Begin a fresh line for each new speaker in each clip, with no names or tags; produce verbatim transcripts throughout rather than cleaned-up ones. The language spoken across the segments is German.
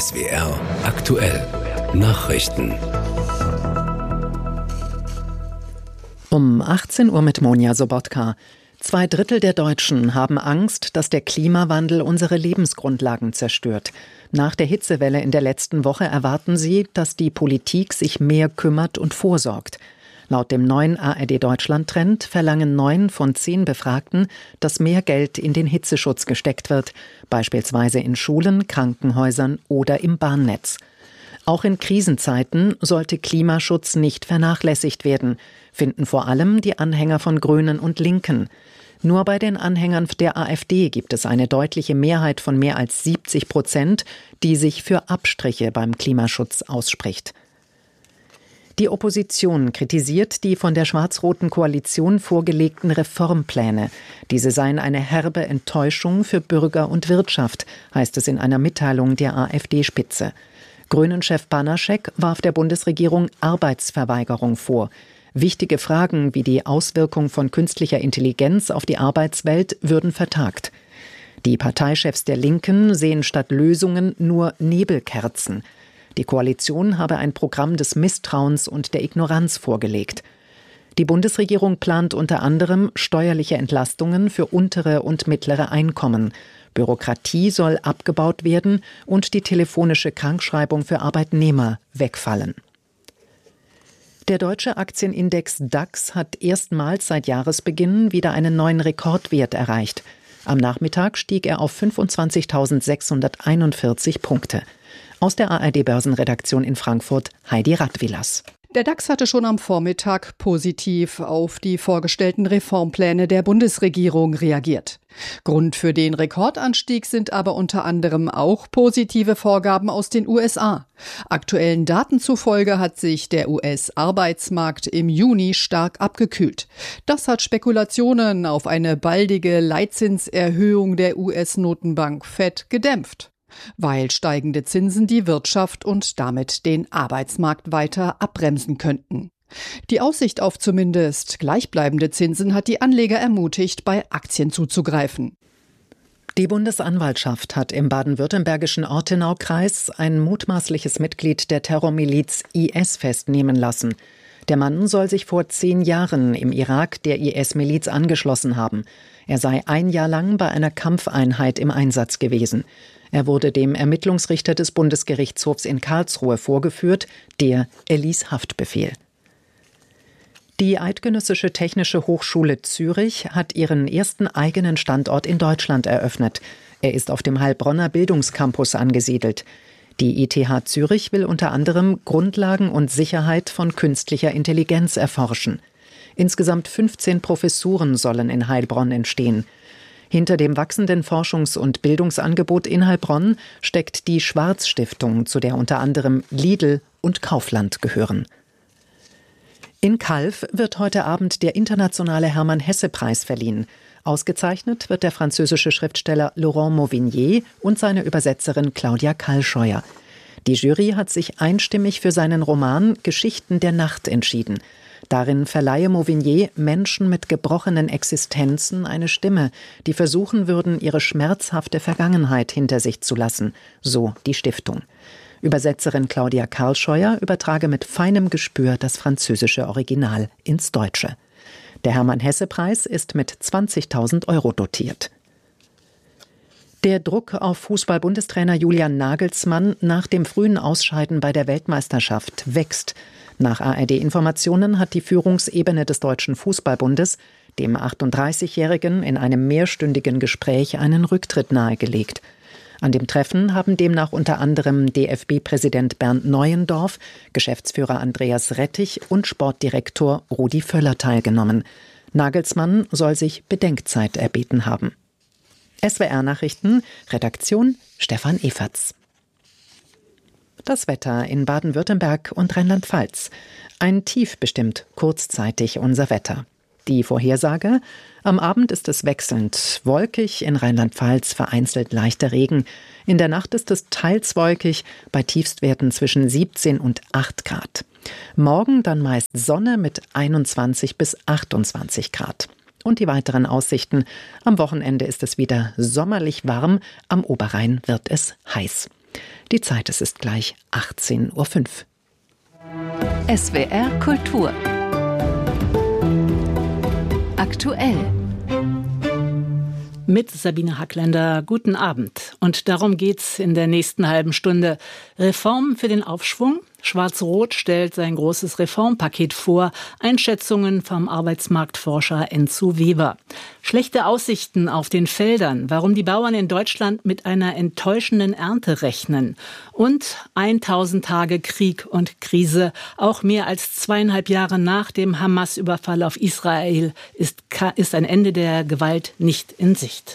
S W R aktuell Nachrichten.
Um achtzehn Uhr mit Monja Sobotka. Zwei Drittel der Deutschen haben Angst, dass der Klimawandel unsere Lebensgrundlagen zerstört. Nach der Hitzewelle in der letzten Woche erwarten sie, dass die Politik sich mehr kümmert und vorsorgt. Laut dem neuen A R D-Deutschland-Trend verlangen neun von zehn Befragten, dass mehr Geld in den Hitzeschutz gesteckt wird, beispielsweise in Schulen, Krankenhäusern oder im Bahnnetz. Auch in Krisenzeiten sollte Klimaschutz nicht vernachlässigt werden, finden vor allem die Anhänger von Grünen und Linken. Nur bei den Anhängern der AfD gibt es eine deutliche Mehrheit von mehr als siebzig Prozent, die sich für Abstriche beim Klimaschutz ausspricht. Die Opposition kritisiert die von der schwarz-roten Koalition vorgelegten Reformpläne. Diese seien eine herbe Enttäuschung für Bürger und Wirtschaft, heißt es in einer Mitteilung der AfD-Spitze. Grünen-Chef Banaschek warf der Bundesregierung Arbeitsverweigerung vor. Wichtige Fragen wie die Auswirkung von künstlicher Intelligenz auf die Arbeitswelt würden vertagt. Die Parteichefs der Linken sehen statt Lösungen nur Nebelkerzen. Die Koalition habe ein Programm des Misstrauens und der Ignoranz vorgelegt. Die Bundesregierung plant unter anderem steuerliche Entlastungen für untere und mittlere Einkommen. Bürokratie soll abgebaut werden und die telefonische Krankschreibung für Arbeitnehmer wegfallen. Der deutsche Aktienindex DAX hat erstmals seit Jahresbeginn wieder einen neuen Rekordwert erreicht. Am Nachmittag stieg er auf fünfundzwanzigtausendsechshunderteinundvierzig Punkte. Aus der A R D-Börsenredaktion in Frankfurt Heidi Radwilas.
Der DAX hatte schon am Vormittag positiv auf die vorgestellten Reformpläne der Bundesregierung reagiert. Grund für den Rekordanstieg sind aber unter anderem auch positive Vorgaben aus den U S A. Aktuellen Daten zufolge hat sich der U S-Arbeitsmarkt im Juni stark abgekühlt. Das hat Spekulationen auf eine baldige Leitzinserhöhung der U S-Notenbank Fed gedämpft, weil steigende Zinsen die Wirtschaft und damit den Arbeitsmarkt weiter abbremsen könnten. Die Aussicht auf zumindest gleichbleibende Zinsen hat die Anleger ermutigt, bei Aktien zuzugreifen.
Die Bundesanwaltschaft hat im baden-württembergischen Ortenaukreis ein mutmaßliches Mitglied der Terrormiliz I S festnehmen lassen. Der Mann soll sich vor zehn Jahren im Irak der I S-Miliz angeschlossen haben. Er sei ein Jahr lang bei einer Kampfeinheit im Einsatz gewesen. Er wurde dem Ermittlungsrichter des Bundesgerichtshofs in Karlsruhe vorgeführt, der erließ Haftbefehl. Die Eidgenössische Technische Hochschule Zürich hat ihren ersten eigenen Standort in Deutschland eröffnet. Er ist auf dem Heilbronner Bildungscampus angesiedelt. Die E T H Zürich will unter anderem Grundlagen und Sicherheit von künstlicher Intelligenz erforschen. Insgesamt fünfzehn Professuren sollen in Heilbronn entstehen. Hinter dem wachsenden Forschungs- und Bildungsangebot in Heilbronn steckt die Schwarz-Stiftung, zu der unter anderem Lidl und Kaufland gehören. In Calw wird heute Abend der internationale Hermann-Hesse-Preis verliehen. Ausgezeichnet wird der französische Schriftsteller Laurent Mauvignier und seine Übersetzerin Claudia Kalscheuer. Die Jury hat sich einstimmig für seinen Roman Geschichten der Nacht entschieden. Darin verleihe Mauvignier Menschen mit gebrochenen Existenzen eine Stimme, die versuchen würden, ihre schmerzhafte Vergangenheit hinter sich zu lassen, so die Stiftung. Übersetzerin Claudia Kalscheuer übertrage mit feinem Gespür das französische Original ins Deutsche. Der Hermann-Hesse-Preis ist mit zwanzigtausend Euro dotiert. Der Druck auf Fußball-Bundestrainer Julian Nagelsmann nach dem frühen Ausscheiden bei der Weltmeisterschaft wächst. Nach A R D-Informationen hat die Führungsebene des Deutschen Fußballbundes dem achtunddreißigjährigen in einem mehrstündigen Gespräch einen Rücktritt nahegelegt. An dem Treffen haben demnach unter anderem D F B-Präsident Bernd Neuendorf, Geschäftsführer Andreas Rettich und Sportdirektor Rudi Völler teilgenommen. Nagelsmann soll sich Bedenkzeit erbeten haben. S W R-Nachrichten, Redaktion Stefan Eferts. Das Wetter in Baden-Württemberg und Rheinland-Pfalz. Ein Tief bestimmt kurzzeitig unser Wetter. Die Vorhersage: Am Abend ist es wechselnd wolkig, in Rheinland-Pfalz vereinzelt leichter Regen. In der Nacht ist es teils wolkig, bei Tiefstwerten zwischen siebzehn und acht Grad. Morgen dann meist Sonne mit einundzwanzig bis achtundzwanzig Grad. Und die weiteren Aussichten: Am Wochenende ist es wieder sommerlich warm, am Oberrhein wird es heiß. Die Zeit, es ist gleich achtzehn Uhr fünf.
S W R Kultur. Aktuell.
Mit Sabine Hackländer, guten Abend. Und darum geht's in der nächsten halben Stunde. Reformen für den Aufschwung? Schwarz-Rot stellt sein großes Reformpaket vor. Einschätzungen vom Arbeitsmarktforscher Enzo Weber. Schlechte Aussichten auf den Feldern. Warum die Bauern in Deutschland mit einer enttäuschenden Ernte rechnen. Und tausend Tage Krieg und Krise. Auch mehr als zweieinhalb Jahre nach dem Hamas-Überfall auf Israel ist, ist ein Ende der Gewalt nicht in Sicht.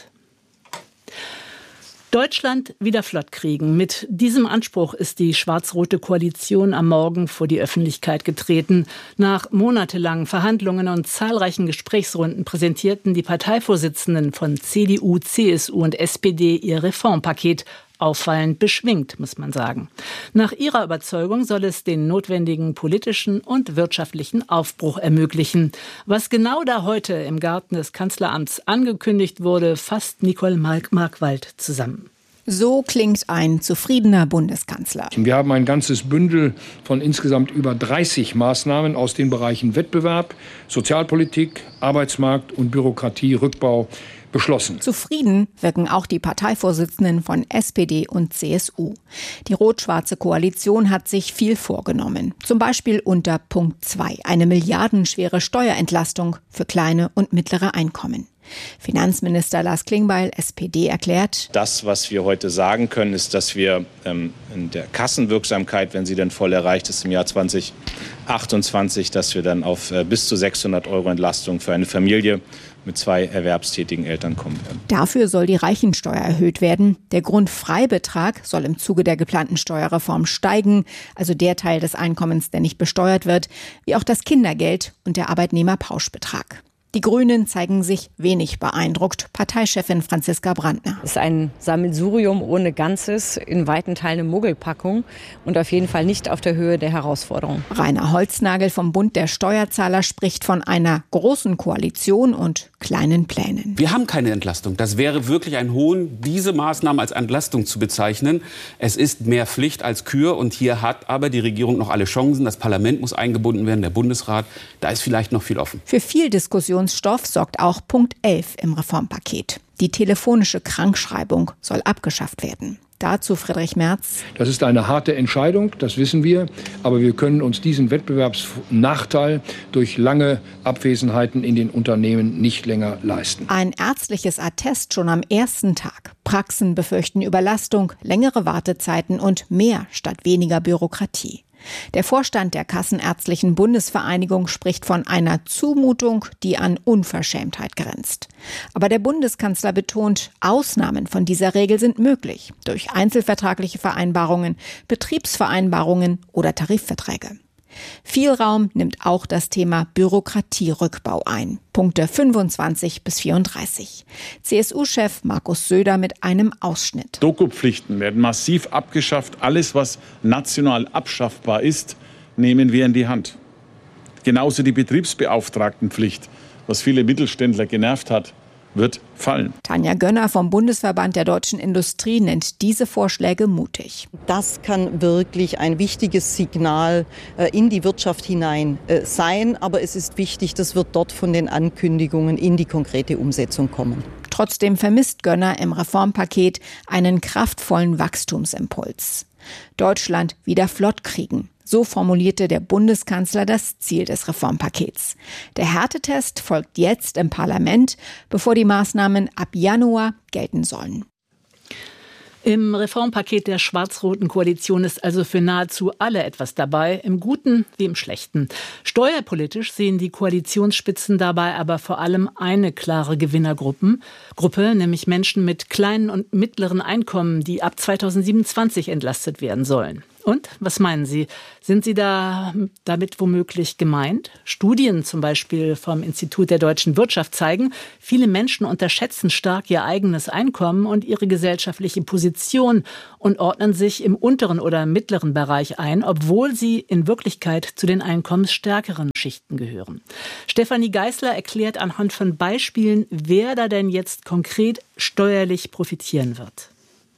Deutschland wieder flott kriegen. Mit diesem Anspruch ist die schwarz-rote Koalition am Morgen vor die Öffentlichkeit getreten. Nach monatelangen Verhandlungen und zahlreichen Gesprächsrunden präsentierten die Parteivorsitzenden von C D U, C S U und S P D ihr Reformpaket. Auffallend beschwingt, muss man sagen. Nach ihrer Überzeugung soll es den notwendigen politischen und wirtschaftlichen Aufbruch ermöglichen. Was genau da heute im Garten des Kanzleramts angekündigt wurde, fasst Nicole Markwald zusammen.
So klingt ein zufriedener Bundeskanzler.
Wir haben ein ganzes Bündel von insgesamt über dreißig Maßnahmen aus den Bereichen Wettbewerb, Sozialpolitik, Arbeitsmarkt und Bürokratierückbau beschlossen.
Zufrieden wirken auch die Parteivorsitzenden von S P D und C S U. Die rot-schwarze Koalition hat sich viel vorgenommen. Zum Beispiel unter Punkt zwei, eine milliardenschwere Steuerentlastung für kleine und mittlere Einkommen. Finanzminister Lars Klingbeil, S P D, erklärt:
Das, was wir heute sagen können, ist, dass wir ähm, in der Kassenwirksamkeit, wenn sie denn voll erreicht ist im Jahr zwanzig achtundzwanzig, dass wir dann auf äh, bis zu sechshundert Euro Entlastung für eine Familie mit zwei erwerbstätigen Eltern kommen werden.
Dafür soll die Reichensteuer erhöht werden. Der Grundfreibetrag soll im Zuge der geplanten Steuerreform steigen, also der Teil des Einkommens, der nicht besteuert wird, wie auch das Kindergeld und der Arbeitnehmerpauschbetrag. Die Grünen zeigen sich wenig beeindruckt. Parteichefin Franziska Brandner.
Es ist ein Sammelsurium ohne Ganzes, in weiten Teilen eine Muggelpackung und auf jeden Fall nicht auf der Höhe der Herausforderung.
Rainer Holznagel vom Bund der Steuerzahler spricht von einer großen Koalition und kleinen Plänen.
Wir haben keine Entlastung. Das wäre wirklich ein Hohn, diese Maßnahmen als Entlastung zu bezeichnen. Es ist mehr Pflicht als Kür und hier hat aber die Regierung noch alle Chancen. Das Parlament muss eingebunden werden, der Bundesrat. Da ist vielleicht noch viel offen.
Für viel Diskussion Stoff sorgt auch Punkt elf im Reformpaket. Die telefonische Krankschreibung soll abgeschafft werden. Dazu Friedrich Merz.
Das ist eine harte Entscheidung, das wissen wir. Aber wir können uns diesen Wettbewerbsnachteil durch lange Abwesenheiten in den Unternehmen nicht länger leisten.
Ein ärztliches Attest schon am ersten Tag. Praxen befürchten Überlastung, längere Wartezeiten und mehr statt weniger Bürokratie. Der Vorstand der Kassenärztlichen Bundesvereinigung spricht von einer Zumutung, die an Unverschämtheit grenzt. Aber der Bundeskanzler betont, Ausnahmen von dieser Regel sind möglich durch einzelvertragliche Vereinbarungen, Betriebsvereinbarungen oder Tarifverträge. Viel Raum nimmt auch das Thema Bürokratierückbau ein. Punkte fünfundzwanzig bis vierunddreißig. C S U-Chef Markus Söder mit einem Ausschnitt.
Dokupflichten werden massiv abgeschafft. Alles, was national abschaffbar ist, nehmen wir in die Hand. Genauso die Betriebsbeauftragtenpflicht, was viele Mittelständler genervt hat, wird fallen.
Tanja Gönner vom Bundesverband der deutschen Industrie nennt diese Vorschläge mutig.
Das kann wirklich ein wichtiges Signal in die Wirtschaft hinein sein. Aber es ist wichtig, das wird dort von den Ankündigungen in die konkrete Umsetzung kommen.
Trotzdem vermisst Gönner im Reformpaket einen kraftvollen Wachstumsimpuls. Deutschland wieder flott kriegen. So formulierte der Bundeskanzler das Ziel des Reformpakets. Der Härtetest folgt jetzt im Parlament, bevor die Maßnahmen ab Januar gelten sollen.
Im Reformpaket der schwarz-roten Koalition ist also für nahezu alle etwas dabei, im Guten wie im Schlechten. Steuerpolitisch sehen die Koalitionsspitzen dabei aber vor allem eine klare Gewinnergruppe, Gruppe, nämlich Menschen mit kleinen und mittleren Einkommen, die ab zweitausendsiebenundzwanzig entlastet werden sollen. Und, was meinen Sie? Sind Sie da damit womöglich gemeint? Studien zum Beispiel vom Institut der deutschen Wirtschaft zeigen, viele Menschen unterschätzen stark ihr eigenes Einkommen und ihre gesellschaftliche Position und ordnen sich im unteren oder mittleren Bereich ein, obwohl sie in Wirklichkeit zu den einkommensstärkeren Schichten gehören. Stefanie Geisler erklärt anhand von Beispielen, wer da denn jetzt konkret steuerlich profitieren wird.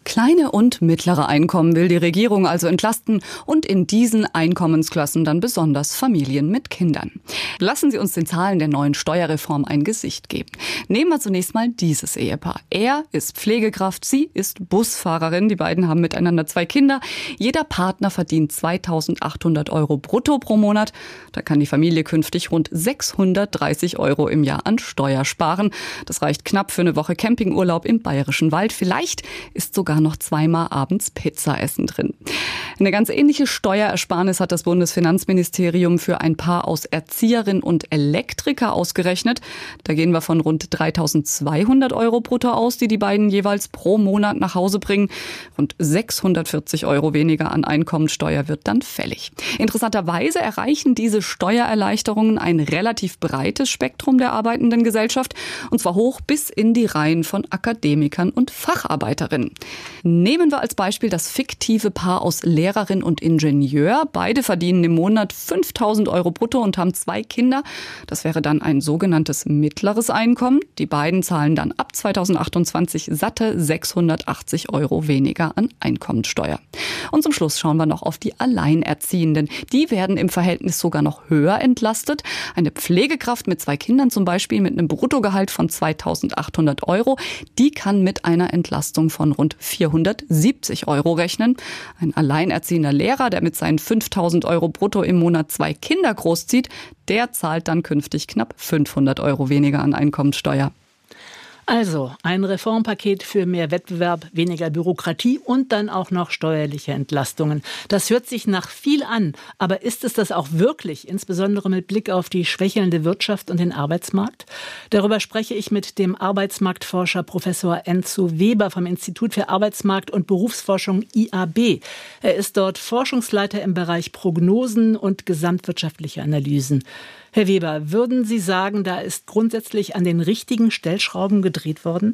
Kleine und mittlere Einkommen will die Regierung also entlasten und in diesen Einkommensklassen dann besonders Familien mit Kindern. Lassen Sie uns den Zahlen der neuen Steuerreform ein Gesicht geben. Nehmen wir zunächst mal dieses Ehepaar. Er ist Pflegekraft, sie ist Busfahrerin. Die beiden haben miteinander zwei Kinder. Jeder Partner verdient zweitausendachthundert Euro brutto pro Monat. Da kann die Familie künftig rund sechshundertdreißig Euro im Jahr an Steuer sparen. Das reicht knapp für eine Woche Campingurlaub im Bayerischen Wald. Vielleicht ist sogar noch zweimal abends Pizza essen drin. Eine ganz ähnliche Steuerersparnis hat das Bundesfinanzministerium für ein Paar aus Erzieherin und Elektriker ausgerechnet. Da gehen wir von rund dreitausendzweihundert Euro brutto aus, die die beiden jeweils pro Monat nach Hause bringen. Rund sechshundertvierzig Euro weniger an Einkommensteuer wird dann fällig. Interessanterweise erreichen diese Steuererleichterungen ein relativ breites Spektrum der arbeitenden Gesellschaft, und zwar hoch bis in die Reihen von Akademikern und Facharbeiterinnen. Nehmen wir als Beispiel das fiktive Paar aus Lehrerin und Ingenieur. Beide verdienen im Monat fünftausend Euro brutto und haben zwei Kinder. Das wäre dann ein sogenanntes mittleres Einkommen. Die beiden zahlen dann ab zweitausendachtundzwanzig satte sechshundertachtzig Euro weniger an Einkommensteuer. Und zum Schluss schauen wir noch auf die Alleinerziehenden. Die werden im Verhältnis sogar noch höher entlastet. Eine Pflegekraft mit zwei Kindern zum Beispiel mit einem Bruttogehalt von zweitausendachthundert Euro, die kann mit einer Entlastung von rund vierhundertsiebzig Euro rechnen. Ein alleinerziehender Lehrer, der mit seinen fünftausend Euro brutto im Monat zwei Kinder großzieht, der zahlt dann künftig knapp fünfhundert Euro weniger an Einkommensteuer.
Also ein Reformpaket für mehr Wettbewerb, weniger Bürokratie und dann auch noch steuerliche Entlastungen. Das hört sich nach viel an, aber ist es das auch wirklich, insbesondere mit Blick auf die schwächelnde Wirtschaft und den Arbeitsmarkt? Darüber spreche ich mit dem Arbeitsmarktforscher Professor Enzo Weber vom Institut für Arbeitsmarkt- und Berufsforschung I A B. Er ist dort Forschungsleiter im Bereich Prognosen und gesamtwirtschaftliche Analysen. Herr Weber, würden Sie sagen, da ist grundsätzlich an den richtigen Stellschrauben gedreht worden?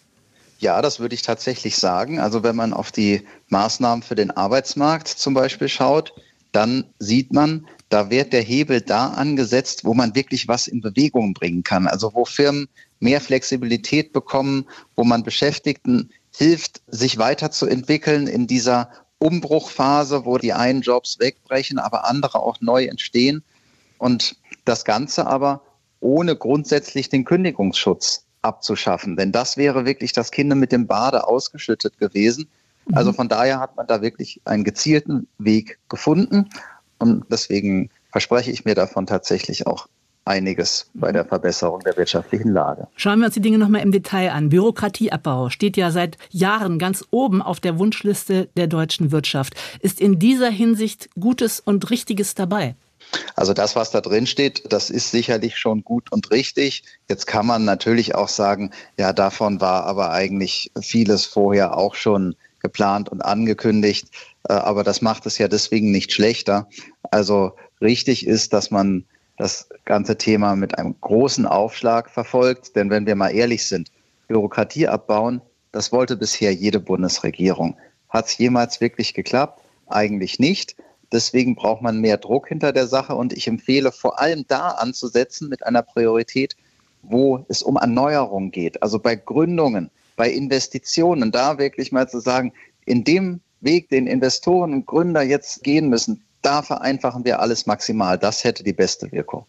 Ja, das würde ich tatsächlich sagen. Also wenn man auf die Maßnahmen für den Arbeitsmarkt zum Beispiel schaut, dann sieht man, da wird der Hebel da angesetzt, wo man wirklich was in Bewegung bringen kann. Also wo Firmen mehr Flexibilität bekommen, wo man Beschäftigten hilft, sich weiterzuentwickeln in dieser Umbruchphase, wo die einen Jobs wegbrechen, aber andere auch neu entstehen. Und das Ganze aber ohne grundsätzlich den Kündigungsschutz abzuschaffen. Denn das wäre wirklich das Kind mit dem Bade ausgeschüttet gewesen. Mhm. Also von daher hat man da wirklich einen gezielten Weg gefunden. Und deswegen verspreche ich mir davon tatsächlich auch einiges bei der Verbesserung der wirtschaftlichen Lage.
Schauen wir uns die Dinge noch mal im Detail an. Bürokratieabbau steht ja seit Jahren ganz oben auf der Wunschliste der deutschen Wirtschaft. Ist in dieser Hinsicht Gutes und Richtiges dabei?
Also das, was da drin steht, das ist sicherlich schon gut und richtig. Jetzt kann man natürlich auch sagen, ja, davon war aber eigentlich vieles vorher auch schon geplant und angekündigt. Aber das macht es ja deswegen nicht schlechter. Also richtig ist, dass man das ganze Thema mit einem großen Aufschlag verfolgt. Denn wenn wir mal ehrlich sind, Bürokratie abbauen, das wollte bisher jede Bundesregierung. Hat es jemals wirklich geklappt? Eigentlich nicht. Deswegen braucht man mehr Druck hinter der Sache und ich empfehle vor allem da anzusetzen mit einer Priorität, wo es um Erneuerung geht. Also bei Gründungen, bei Investitionen, da wirklich mal zu sagen, in dem Weg, den Investoren und Gründer jetzt gehen müssen, da vereinfachen wir alles maximal. Das hätte die beste Wirkung.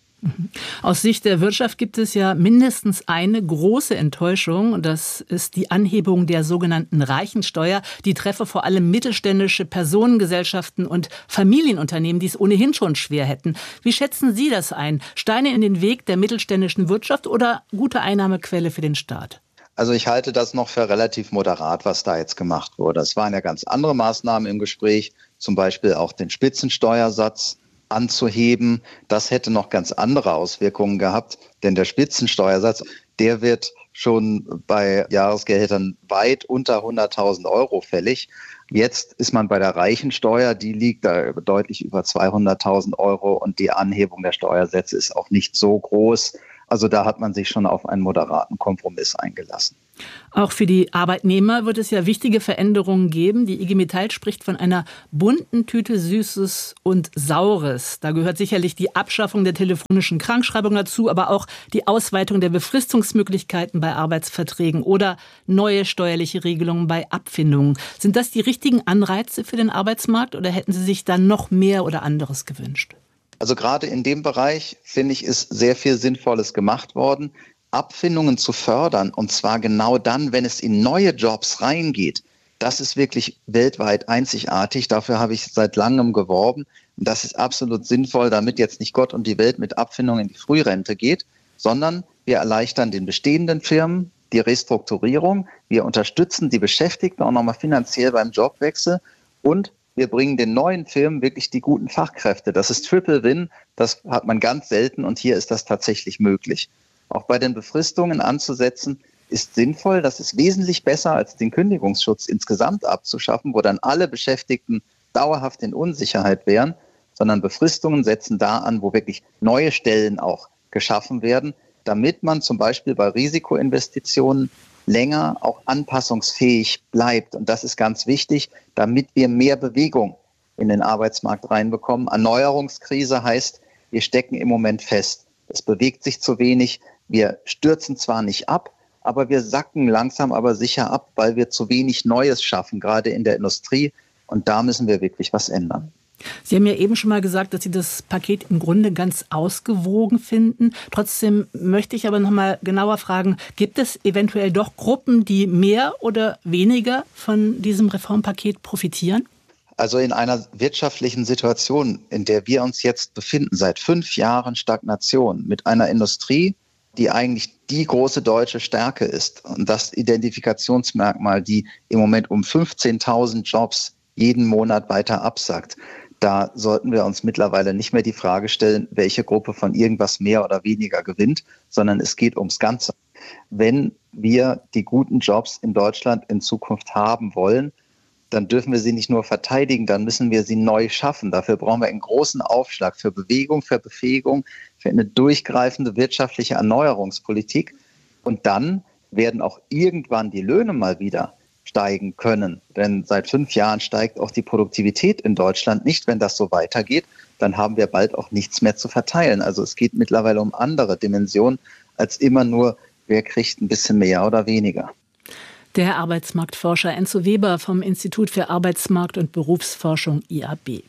Aus Sicht der Wirtschaft gibt es ja mindestens eine große Enttäuschung. Das ist die Anhebung der sogenannten Reichensteuer. Die treffe vor allem mittelständische Personengesellschaften und Familienunternehmen, die es ohnehin schon schwer hätten. Wie schätzen Sie das ein? Steine in den Weg der mittelständischen Wirtschaft oder gute Einnahmequelle für den Staat?
Also ich halte das noch für relativ moderat, was da jetzt gemacht wurde. Es waren ja ganz andere Maßnahmen im Gespräch, zum Beispiel auch den Spitzensteuersatz anzuheben. Das hätte noch ganz andere Auswirkungen gehabt, denn der Spitzensteuersatz, der wird schon bei Jahresgehältern weit unter hunderttausend Euro fällig. Jetzt ist man bei der Reichensteuer, die liegt da deutlich über zweihunderttausend Euro und die Anhebung der Steuersätze ist auch nicht so groß. Also da hat man sich schon auf einen moderaten Kompromiss eingelassen.
Auch für die Arbeitnehmer wird es ja wichtige Veränderungen geben. Die I G Metall spricht von einer bunten Tüte Süßes und Saures. Da gehört sicherlich die Abschaffung der telefonischen Krankschreibung dazu, aber auch die Ausweitung der Befristungsmöglichkeiten bei Arbeitsverträgen oder neue steuerliche Regelungen bei Abfindungen. Sind das die richtigen Anreize für den Arbeitsmarkt oder hätten Sie sich da noch mehr oder anderes gewünscht?
Also gerade in dem Bereich, finde ich, ist sehr viel Sinnvolles gemacht worden. Abfindungen zu fördern, und zwar genau dann, wenn es in neue Jobs reingeht, das ist wirklich weltweit einzigartig. Dafür habe ich seit langem geworben. Und das ist absolut sinnvoll, damit jetzt nicht Gott und die Welt mit Abfindungen in die Frührente geht, sondern wir erleichtern den bestehenden Firmen die Restrukturierung. Wir unterstützen die Beschäftigten auch nochmal finanziell beim Jobwechsel und wir bringen den neuen Firmen wirklich die guten Fachkräfte. Das ist Triple Win. Das hat man ganz selten und hier ist das tatsächlich möglich. Auch bei den Befristungen anzusetzen, ist sinnvoll. Das ist wesentlich besser, als den Kündigungsschutz insgesamt abzuschaffen, wo dann alle Beschäftigten dauerhaft in Unsicherheit wären, sondern Befristungen setzen da an, wo wirklich neue Stellen auch geschaffen werden, damit man zum Beispiel bei Risikoinvestitionen länger auch anpassungsfähig bleibt. Und das ist ganz wichtig, damit wir mehr Bewegung in den Arbeitsmarkt reinbekommen. Erneuerungskrise heißt, wir stecken im Moment fest. Es bewegt sich zu wenig. Wir stürzen zwar nicht ab, aber wir sacken langsam aber sicher ab, weil wir zu wenig Neues schaffen, gerade in der Industrie. Und da müssen wir wirklich was ändern.
Sie haben ja eben schon mal gesagt, dass Sie das Paket im Grunde ganz ausgewogen finden. Trotzdem möchte ich aber noch mal genauer fragen, gibt es eventuell doch Gruppen, die mehr oder weniger von diesem Reformpaket profitieren?
Also in einer wirtschaftlichen Situation, in der wir uns jetzt befinden, seit fünf Jahren Stagnation, mit einer Industrie, die eigentlich die große deutsche Stärke ist und das Identifikationsmerkmal, die im Moment um fünfzehntausend Jobs jeden Monat weiter absackt, da sollten wir uns mittlerweile nicht mehr die Frage stellen, welche Gruppe von irgendwas mehr oder weniger gewinnt, sondern es geht ums Ganze. Wenn wir die guten Jobs in Deutschland in Zukunft haben wollen, dann dürfen wir sie nicht nur verteidigen, dann müssen wir sie neu schaffen. Dafür brauchen wir einen großen Aufschlag für Bewegung, für Befähigung, für eine durchgreifende wirtschaftliche Erneuerungspolitik. Und dann werden auch irgendwann die Löhne mal wieder steigen können. Denn seit fünf Jahren steigt auch die Produktivität in Deutschland nicht. Wenn das so weitergeht, dann haben wir bald auch nichts mehr zu verteilen. Also es geht mittlerweile um andere Dimensionen als immer nur, wer kriegt ein bisschen mehr oder weniger.
Der Arbeitsmarktforscher Enzo Weber vom Institut für Arbeitsmarkt- und Berufsforschung I A B.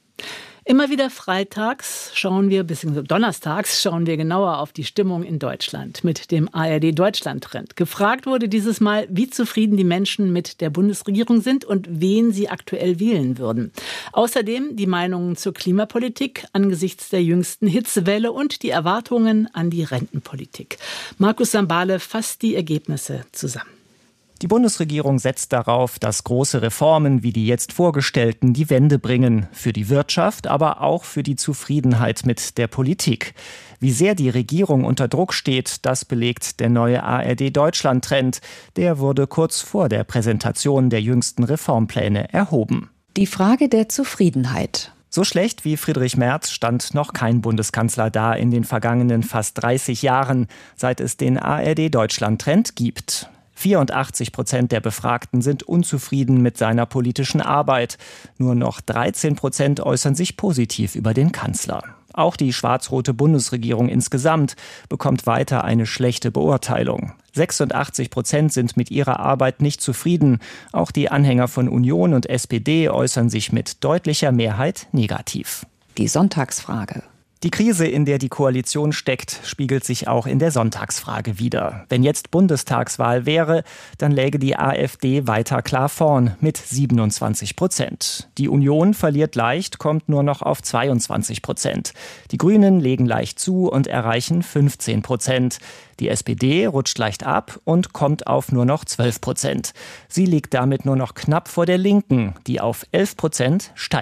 Immer wieder freitags schauen wir, beziehungsweise donnerstags schauen wir genauer auf die Stimmung in Deutschland mit dem A R D-Deutschland-Trend. Gefragt wurde dieses Mal, wie zufrieden die Menschen mit der Bundesregierung sind und wen sie aktuell wählen würden. Außerdem die Meinungen zur Klimapolitik angesichts der jüngsten Hitzewelle und die Erwartungen an die Rentenpolitik. Markus Sambale fasst die Ergebnisse zusammen.
Die Bundesregierung setzt darauf, dass große Reformen wie die jetzt vorgestellten die Wende bringen. Für die Wirtschaft, aber auch für die Zufriedenheit mit der Politik. Wie sehr die Regierung unter Druck steht, das belegt der neue A R D-Deutschland-Trend. Der wurde kurz vor der Präsentation der jüngsten Reformpläne erhoben.
Die Frage der Zufriedenheit.
So schlecht wie Friedrich Merz stand noch kein Bundeskanzler da in den vergangenen fast dreißig Jahren, seit es den A R D-Deutschland-Trend gibt. vierundachtzig Prozent der Befragten sind unzufrieden mit seiner politischen Arbeit. Nur noch dreizehn Prozent äußern sich positiv über den Kanzler. Auch die schwarz-rote Bundesregierung insgesamt bekommt weiter eine schlechte Beurteilung. sechsundachtzig Prozent sind mit ihrer Arbeit nicht zufrieden. Auch die Anhänger von Union und S P D äußern sich mit deutlicher Mehrheit negativ.
Die Sonntagsfrage.
Die Krise, in der die Koalition steckt, spiegelt sich auch in der Sonntagsfrage wider. Wenn jetzt Bundestagswahl wäre, dann läge die AfD weiter klar vorn mit siebenundzwanzig Prozent. Die Union verliert leicht, kommt nur noch auf zweiundzwanzig Prozent. Die Grünen legen leicht zu und erreichen fünfzehn Prozent. Die S P D rutscht leicht ab und kommt auf nur noch zwölf Prozent. Sie liegt damit nur noch knapp vor der Linken, die auf elf Prozent steigt.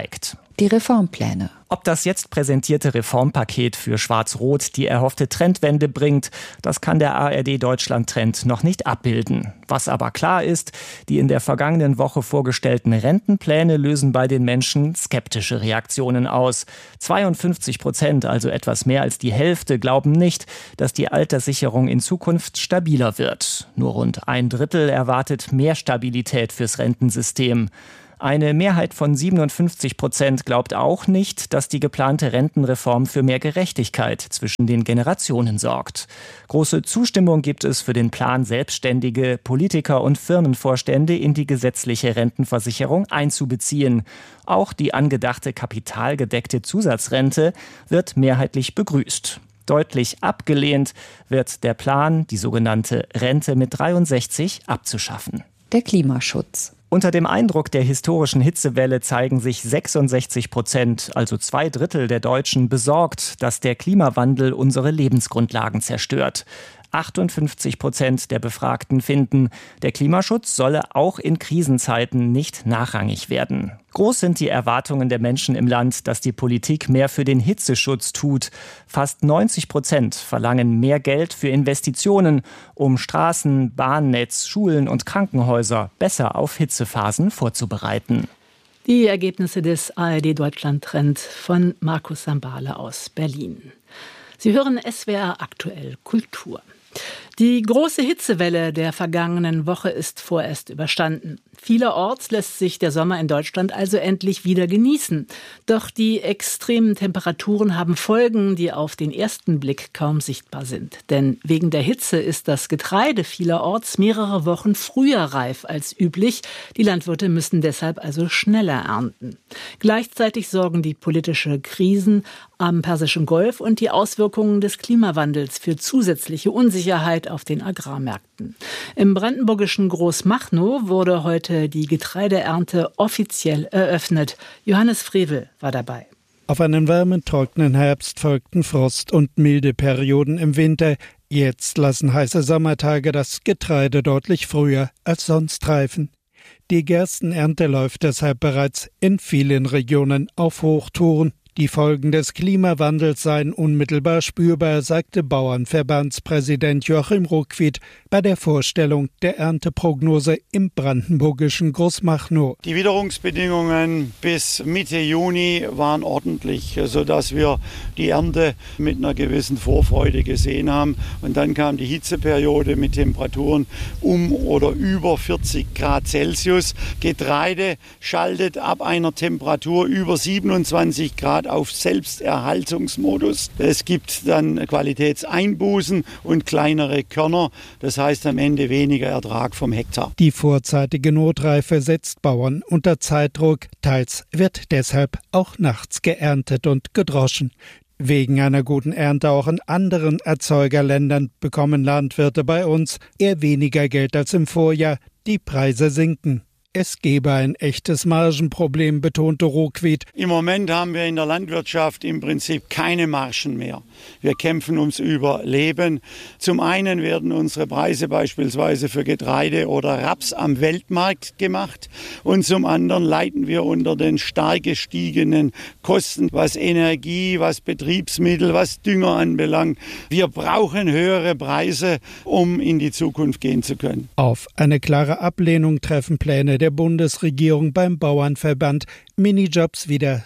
Die Reformpläne.
Ob das jetzt präsentierte Reformpaket für Schwarz-Rot die erhoffte Trendwende bringt, das kann der A R D Deutschland Trend noch nicht abbilden. Was aber klar ist, die in der vergangenen Woche vorgestellten Rentenpläne lösen bei den Menschen skeptische Reaktionen aus. zweiundfünfzig Prozent, also etwas mehr als die Hälfte, glauben nicht, dass die Alterssicherung in Zukunft stabiler wird. Nur rund ein Drittel erwartet mehr Stabilität fürs Rentensystem. Eine Mehrheit von siebenundfünfzig Prozent glaubt auch nicht, dass die geplante Rentenreform für mehr Gerechtigkeit zwischen den Generationen sorgt. Große Zustimmung gibt es für den Plan, Selbstständige, Politiker und Firmenvorstände in die gesetzliche Rentenversicherung einzubeziehen. Auch die angedachte kapitalgedeckte Zusatzrente wird mehrheitlich begrüßt. Deutlich abgelehnt wird der Plan, die sogenannte Rente mit dreiundsechzig abzuschaffen.
Der Klimaschutz.
Unter dem Eindruck der historischen Hitzewelle zeigen sich sechsundsechzig Prozent, also zwei Drittel der Deutschen, besorgt, dass der Klimawandel unsere Lebensgrundlagen zerstört. achtundfünfzig Prozent der Befragten finden, der Klimaschutz solle auch in Krisenzeiten nicht nachrangig werden. Groß sind die Erwartungen der Menschen im Land, dass die Politik mehr für den Hitzeschutz tut. Fast neunzig Prozent verlangen mehr Geld für Investitionen, um Straßen, Bahnnetz, Schulen und Krankenhäuser besser auf Hitzephasen vorzubereiten.
Die Ergebnisse des A R D Deutschland Trend von Markus Sambale aus Berlin. Sie hören S W R aktuell Kultur. Die große Hitzewelle der vergangenen Woche ist vorerst überstanden. Vielerorts lässt sich der Sommer in Deutschland also endlich wieder genießen. Doch die extremen Temperaturen haben Folgen, die auf den ersten Blick kaum sichtbar sind. Denn wegen der Hitze ist das Getreide vielerorts mehrere Wochen früher reif als üblich. Die Landwirte müssen deshalb also schneller ernten. Gleichzeitig sorgen die politischen Krisen am Persischen Golf und die Auswirkungen des Klimawandels für zusätzliche Unsicherheit auf den Agrarmärkten. Im brandenburgischen Großmachnow wurde heute die Getreideernte offiziell eröffnet. Johannes Frevel war dabei.
Auf einen warmen, trockenen Herbst folgten Frost- und milde Perioden im Winter. Jetzt lassen heiße Sommertage das Getreide deutlich früher als sonst reifen. Die Gerstenernte läuft deshalb bereits in vielen Regionen auf Hochtouren. Die Folgen des Klimawandels seien unmittelbar spürbar, sagte Bauernverbandspräsident Joachim Ruckwied bei der Vorstellung der Ernteprognose im brandenburgischen Großmachnow.
Die Witterungsbedingungen bis Mitte Juni waren ordentlich, sodass wir die Ernte mit einer gewissen Vorfreude gesehen haben. Und dann kam die Hitzeperiode mit Temperaturen um oder über vierzig Grad Celsius. Getreide schaltet ab einer Temperatur über siebenundzwanzig Grad auf Selbsterhaltungsmodus. Es gibt dann Qualitätseinbußen und kleinere Körner. Das heißt am Ende weniger Ertrag vom Hektar.
Die vorzeitige Notreife setzt Bauern unter Zeitdruck. Teils wird deshalb auch nachts geerntet und gedroschen. Wegen einer guten Ernte auch in anderen Erzeugerländern bekommen Landwirte bei uns eher weniger Geld als im Vorjahr. Die Preise sinken. Es gebe ein echtes Margenproblem, betonte Ruckwied.
Im Moment haben wir in der Landwirtschaft im Prinzip keine Margen mehr. Wir kämpfen ums Überleben. Zum einen werden unsere Preise beispielsweise für Getreide oder Raps am Weltmarkt gemacht und zum anderen leiden wir unter den stark gestiegenen Kosten, was Energie, was Betriebsmittel, was Dünger anbelangt. Wir brauchen höhere Preise, um in die Zukunft gehen zu können.
Auf eine klare Ablehnung treffen Pläne der Bundesregierung beim Bauernverband, Minijobs wieder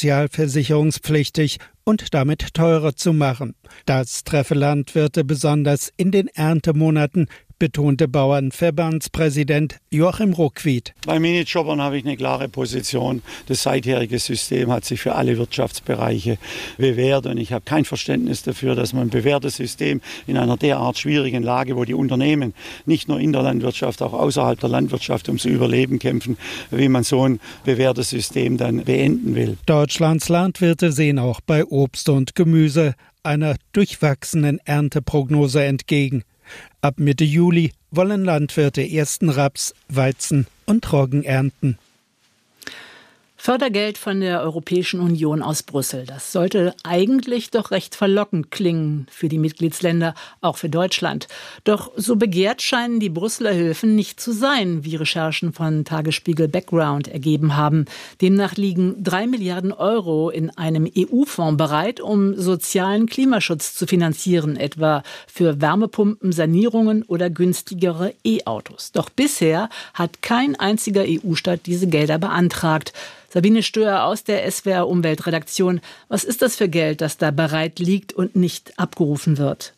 sozialversicherungspflichtig und damit teurer zu machen. Das treffe Landwirte besonders in den Erntemonaten, betonte Bauernverbandspräsident Joachim Ruckwied.
Bei Minijobbern habe ich eine klare Position. Das seitherige System hat sich für alle Wirtschaftsbereiche bewährt und ich habe kein Verständnis dafür, dass man ein bewährtes System in einer derart schwierigen Lage, wo die Unternehmen nicht nur in der Landwirtschaft, auch außerhalb der Landwirtschaft ums Überleben kämpfen, wie man so ein bewährtes System dann beenden will.
Deutschlands Landwirte sehen auch bei Obst und Gemüse einer durchwachsenen Ernteprognose entgegen. Ab Mitte Juli wollen Landwirte ersten Raps, Weizen und Roggen ernten.
Fördergeld von der Europäischen Union aus Brüssel. Das sollte eigentlich doch recht verlockend klingen für die Mitgliedsländer, auch für Deutschland. Doch so begehrt scheinen die Brüsseler Hilfen nicht zu sein, wie Recherchen von Tagesspiegel Background ergeben haben. Demnach liegen drei Milliarden Euro in einem E U-Fonds bereit, um sozialen Klimaschutz zu finanzieren, etwa für Wärmepumpen, Sanierungen oder günstigere E-Autos. Doch bisher hat kein einziger E U-Staat diese Gelder beantragt. Sabine Stöhr aus der S W R Umweltredaktion. Was ist das für Geld, das da bereit liegt und nicht abgerufen wird?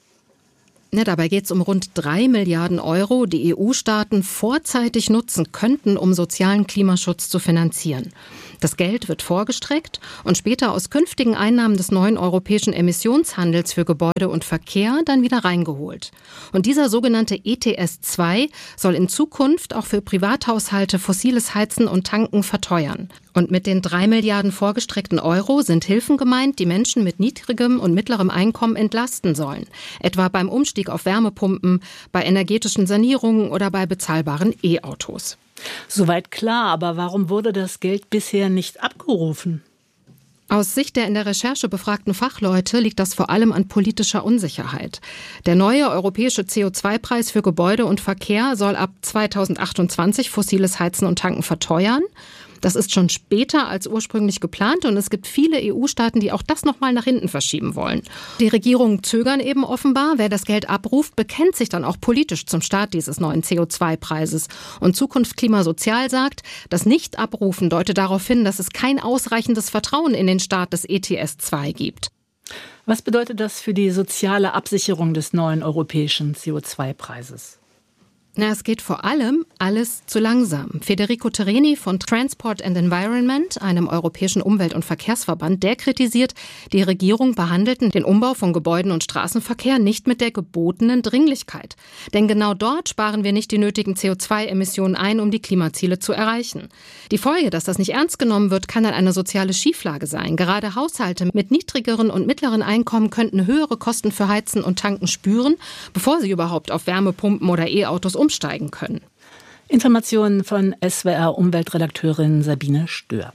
Ja, dabei geht es um rund drei Milliarden Euro, die E U-Staaten vorzeitig nutzen könnten, um sozialen Klimaschutz zu finanzieren. Das Geld wird vorgestreckt und später aus künftigen Einnahmen des neuen europäischen Emissionshandels für Gebäude und Verkehr dann wieder reingeholt. Und dieser sogenannte E T S zwei soll in Zukunft auch für Privathaushalte fossiles Heizen und Tanken verteuern. Und mit den drei Milliarden vorgestreckten Euro sind Hilfen gemeint, die Menschen mit niedrigem und mittlerem Einkommen entlasten sollen. Etwa beim Umstieg auf Wärmepumpen, bei energetischen Sanierungen oder bei bezahlbaren E-Autos.
Soweit klar, aber warum wurde das Geld bisher nicht abgerufen?
Aus Sicht der in der Recherche befragten Fachleute liegt das vor allem an politischer Unsicherheit. Der neue europäische C O zwei Preis für Gebäude und Verkehr soll ab zweitausendachtundzwanzig fossiles Heizen und Tanken verteuern. Das ist schon später als ursprünglich geplant und es gibt viele E U-Staaten, die auch das nochmal nach hinten verschieben wollen. Die Regierungen zögern eben offenbar. Wer das Geld abruft, bekennt sich dann auch politisch zum Start dieses neuen C O zwei Preises. Und Zukunft Klimasozial sagt, das Nicht-Abrufen deute darauf hin, dass es kein ausreichendes Vertrauen in den Start des E T S zwei gibt.
Was bedeutet das für die soziale Absicherung des neuen europäischen C O zwei Preises?
Na, es geht vor allem alles zu langsam. Federico Tereni von Transport and Environment, einem europäischen Umwelt- und Verkehrsverband, der kritisiert, die Regierung behandelten den Umbau von Gebäuden und Straßenverkehr nicht mit der gebotenen Dringlichkeit. Denn genau dort sparen wir nicht die nötigen C O zwei Emissionen ein, um die Klimaziele zu erreichen. Die Folge, dass das nicht ernst genommen wird, kann dann eine soziale Schieflage sein. Gerade Haushalte mit niedrigeren und mittleren Einkommen könnten höhere Kosten für Heizen und Tanken spüren, bevor sie überhaupt auf Wärmepumpen oder E-Autos umsteigen können.
Informationen von S W R Umweltredakteurin Sabine Stöhr.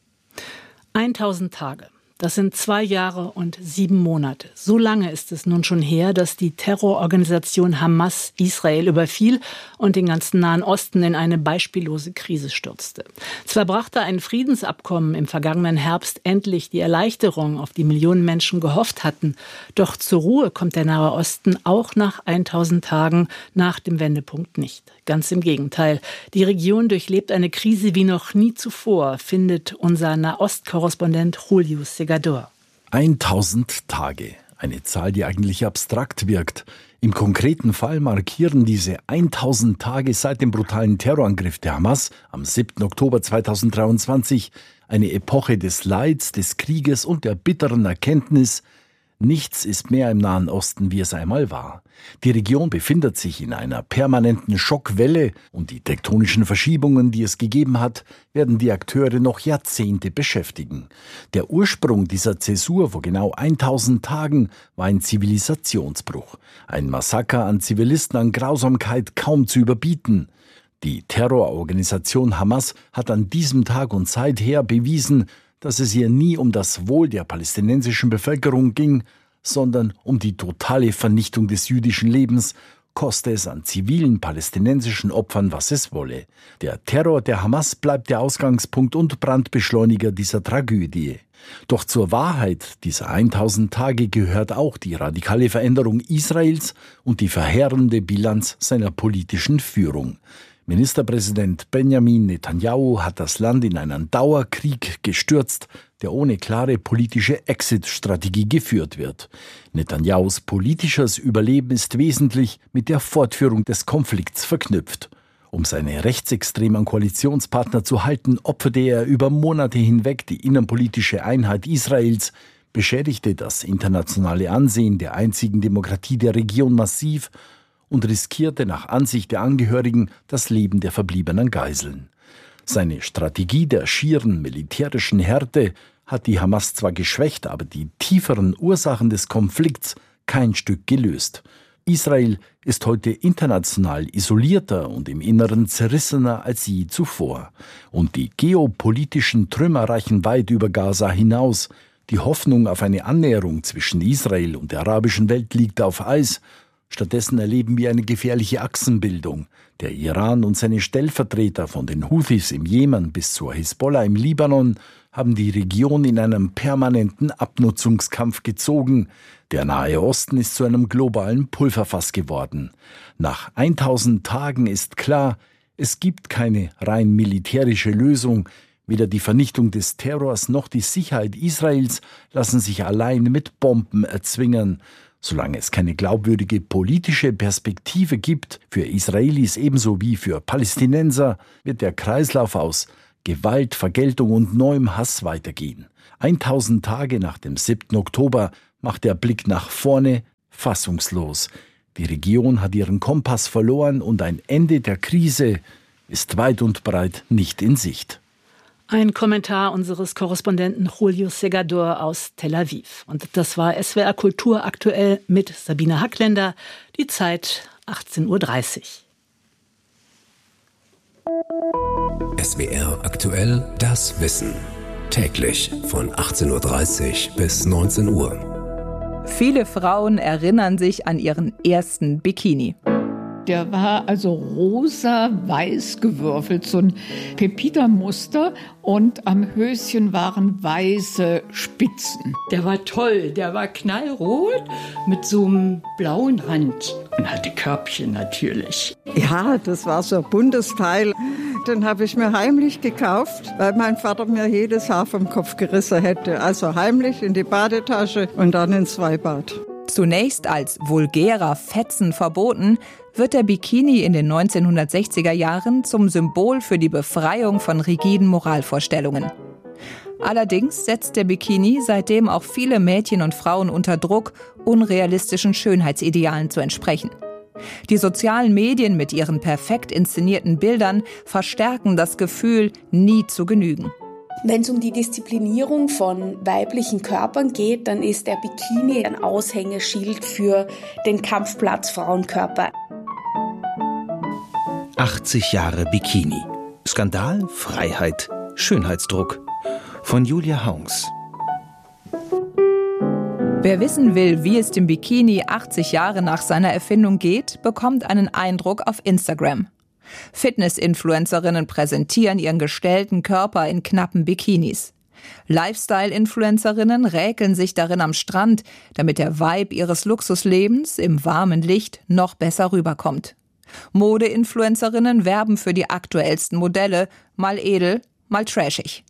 tausend Tage. Das sind zwei Jahre und sieben Monate. So lange ist es nun schon her, dass die Terrororganisation Hamas Israel überfiel und den ganzen Nahen Osten in eine beispiellose Krise stürzte. Zwar brachte ein Friedensabkommen im vergangenen Herbst endlich die Erleichterung, auf die Millionen Menschen gehofft hatten. Doch zur Ruhe kommt der Nahe Osten auch nach tausend Tagen nach dem Wendepunkt nicht. Ganz im Gegenteil. Die Region durchlebt eine Krise wie noch nie zuvor, findet unser Nahost-Korrespondent Julius Segador.
tausend Tage. Eine Zahl, die eigentlich abstrakt wirkt. Im konkreten Fall markieren diese tausend Tage seit dem brutalen Terrorangriff der Hamas am siebten Oktober zweitausenddreiundzwanzig eine Epoche des Leids, des Krieges und der bitteren Erkenntnis: Nichts ist mehr im Nahen Osten, wie es einmal war. Die Region befindet sich in einer permanenten Schockwelle und die tektonischen Verschiebungen, die es gegeben hat, werden die Akteure noch Jahrzehnte beschäftigen. Der Ursprung dieser Zäsur vor genau tausend Tagen war ein Zivilisationsbruch. Ein Massaker an Zivilisten, an Grausamkeit kaum zu überbieten. Die Terrororganisation Hamas hat an diesem Tag und seither bewiesen, dass es ihr nie um das Wohl der palästinensischen Bevölkerung ging, sondern um die totale Vernichtung des jüdischen Lebens, koste es an zivilen palästinensischen Opfern, was es wolle. Der Terror der Hamas bleibt der Ausgangspunkt und Brandbeschleuniger dieser Tragödie. Doch zur Wahrheit dieser tausend Tage gehört auch die radikale Veränderung Israels und die verheerende Bilanz seiner politischen Führung. Ministerpräsident Benjamin Netanyahu hat das Land in einen Dauerkrieg gestürzt, der ohne klare politische Exit-Strategie geführt wird. Netanyahus politisches Überleben ist wesentlich mit der Fortführung des Konflikts verknüpft. Um seine rechtsextremen Koalitionspartner zu halten, opferte er über Monate hinweg die innenpolitische Einheit Israels, beschädigte das internationale Ansehen der einzigen Demokratie der Region massiv und riskierte nach Ansicht der Angehörigen das Leben der verbliebenen Geiseln. Seine Strategie der schieren militärischen Härte hat die Hamas zwar geschwächt, aber die tieferen Ursachen des Konflikts kein Stück gelöst. Israel ist heute international isolierter und im Inneren zerrissener als je zuvor. Und die geopolitischen Trümmer reichen weit über Gaza hinaus. Die Hoffnung auf eine Annäherung zwischen Israel und der arabischen Welt liegt auf Eis. Stattdessen erleben wir eine gefährliche Achsenbildung. Der Iran und seine Stellvertreter von den Houthis im Jemen bis zur Hisbollah im Libanon haben die Region in einem permanenten Abnutzungskampf gezogen. Der Nahe Osten ist zu einem globalen Pulverfass geworden. Nach tausend Tagen ist klar, es gibt keine rein militärische Lösung. Weder die Vernichtung des Terrors noch die Sicherheit Israels lassen sich allein mit Bomben erzwingen. Solange es keine glaubwürdige politische Perspektive gibt, für Israelis ebenso wie für Palästinenser, wird der Kreislauf aus Gewalt, Vergeltung und neuem Hass weitergehen. tausend Tage nach dem siebten Oktober macht der Blick nach vorne fassungslos. Die Region hat ihren Kompass verloren und ein Ende der Krise ist weit und breit nicht in Sicht.
Ein Kommentar unseres Korrespondenten Julio Segador aus Tel Aviv. Und das war S W R Kultur aktuell mit Sabine Hackländer. Die Zeit achtzehn Uhr dreißig.
S W R aktuell, das Wissen. Täglich von achtzehn Uhr dreißig bis neunzehn Uhr.
Viele Frauen erinnern sich an ihren ersten Bikini.
Der war also rosa-weiß gewürfelt, so ein Pepita-Muster, und am Höschen waren weiße Spitzen.
Der war toll, der war knallrot mit so einem blauen Rand und hatte Körbchen natürlich.
Ja, das war so ein buntes Teil. Den habe ich mir heimlich gekauft, weil mein Vater mir jedes Haar vom Kopf gerissen hätte. Also heimlich in die Badetasche und dann ins Freibad.
Zunächst als vulgärer Fetzen verboten, wird der Bikini in den neunzehnhundertsechziger Jahren zum Symbol für die Befreiung von rigiden Moralvorstellungen. Allerdings setzt der Bikini seitdem auch viele Mädchen und Frauen unter Druck, unrealistischen Schönheitsidealen zu entsprechen. Die sozialen Medien mit ihren perfekt inszenierten Bildern verstärken das Gefühl, nie zu genügen.
Wenn es um die Disziplinierung von weiblichen Körpern geht, dann ist der Bikini ein Aushängeschild für den Kampfplatz Frauenkörper.
achtzig Jahre Bikini. Skandal, Freiheit, Schönheitsdruck. Von Julia Haungs.
Wer wissen will, wie es dem Bikini achtzig Jahre nach seiner Erfindung geht, bekommt einen Eindruck auf Instagram. Fitness-Influencerinnen präsentieren ihren gestellten Körper in knappen Bikinis. Lifestyle-Influencerinnen räkeln sich darin am Strand, damit der Vibe ihres Luxuslebens im warmen Licht noch besser rüberkommt. Mode-Influencerinnen werben für die aktuellsten Modelle, mal edel, mal trashig.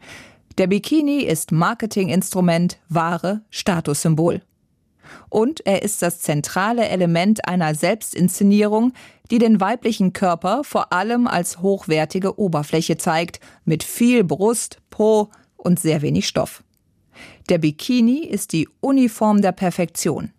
Der Bikini ist Marketinginstrument, Ware, Statussymbol. Und er ist das zentrale Element einer Selbstinszenierung, die den weiblichen Körper vor allem als hochwertige Oberfläche zeigt, mit viel Brust, Po und sehr wenig Stoff. Der Bikini ist die Uniform der Perfektion.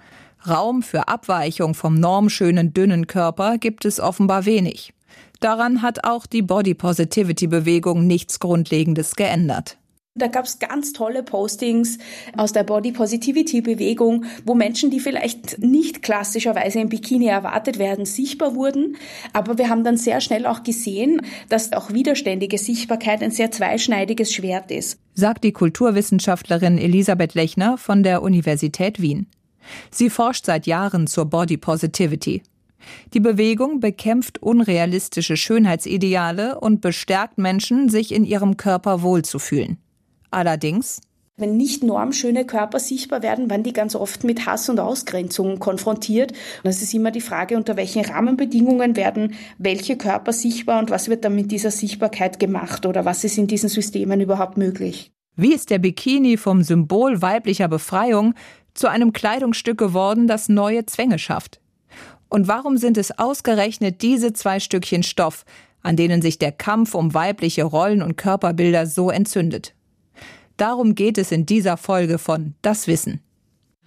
Raum für Abweichung vom normschönen, dünnen Körper gibt es offenbar wenig. Daran hat auch die Body-Positivity-Bewegung nichts Grundlegendes geändert.
Da gab es ganz tolle Postings aus der Body-Positivity-Bewegung, wo Menschen, die vielleicht nicht klassischerweise im Bikini erwartet werden, sichtbar wurden. Aber wir haben dann sehr schnell auch gesehen, dass auch widerständige Sichtbarkeit ein sehr zweischneidiges Schwert ist.
Sagt die Kulturwissenschaftlerin Elisabeth Lechner von der Universität Wien. Sie forscht seit Jahren zur Body-Positivity. Die Bewegung bekämpft unrealistische Schönheitsideale und bestärkt Menschen, sich in ihrem Körper wohlzufühlen. Allerdings,
wenn nicht normschöne Körper sichtbar werden, werden die ganz oft mit Hass und Ausgrenzung konfrontiert. Und es ist immer die Frage, unter welchen Rahmenbedingungen werden welche Körper sichtbar und was wird dann mit dieser Sichtbarkeit gemacht oder was ist in diesen Systemen überhaupt möglich.
Wie ist der Bikini vom Symbol weiblicher Befreiung zu einem Kleidungsstück geworden, das neue Zwänge schafft? Und warum sind es ausgerechnet diese zwei Stückchen Stoff, an denen sich der Kampf um weibliche Rollen und Körperbilder so entzündet? Darum geht es in dieser Folge von Das Wissen.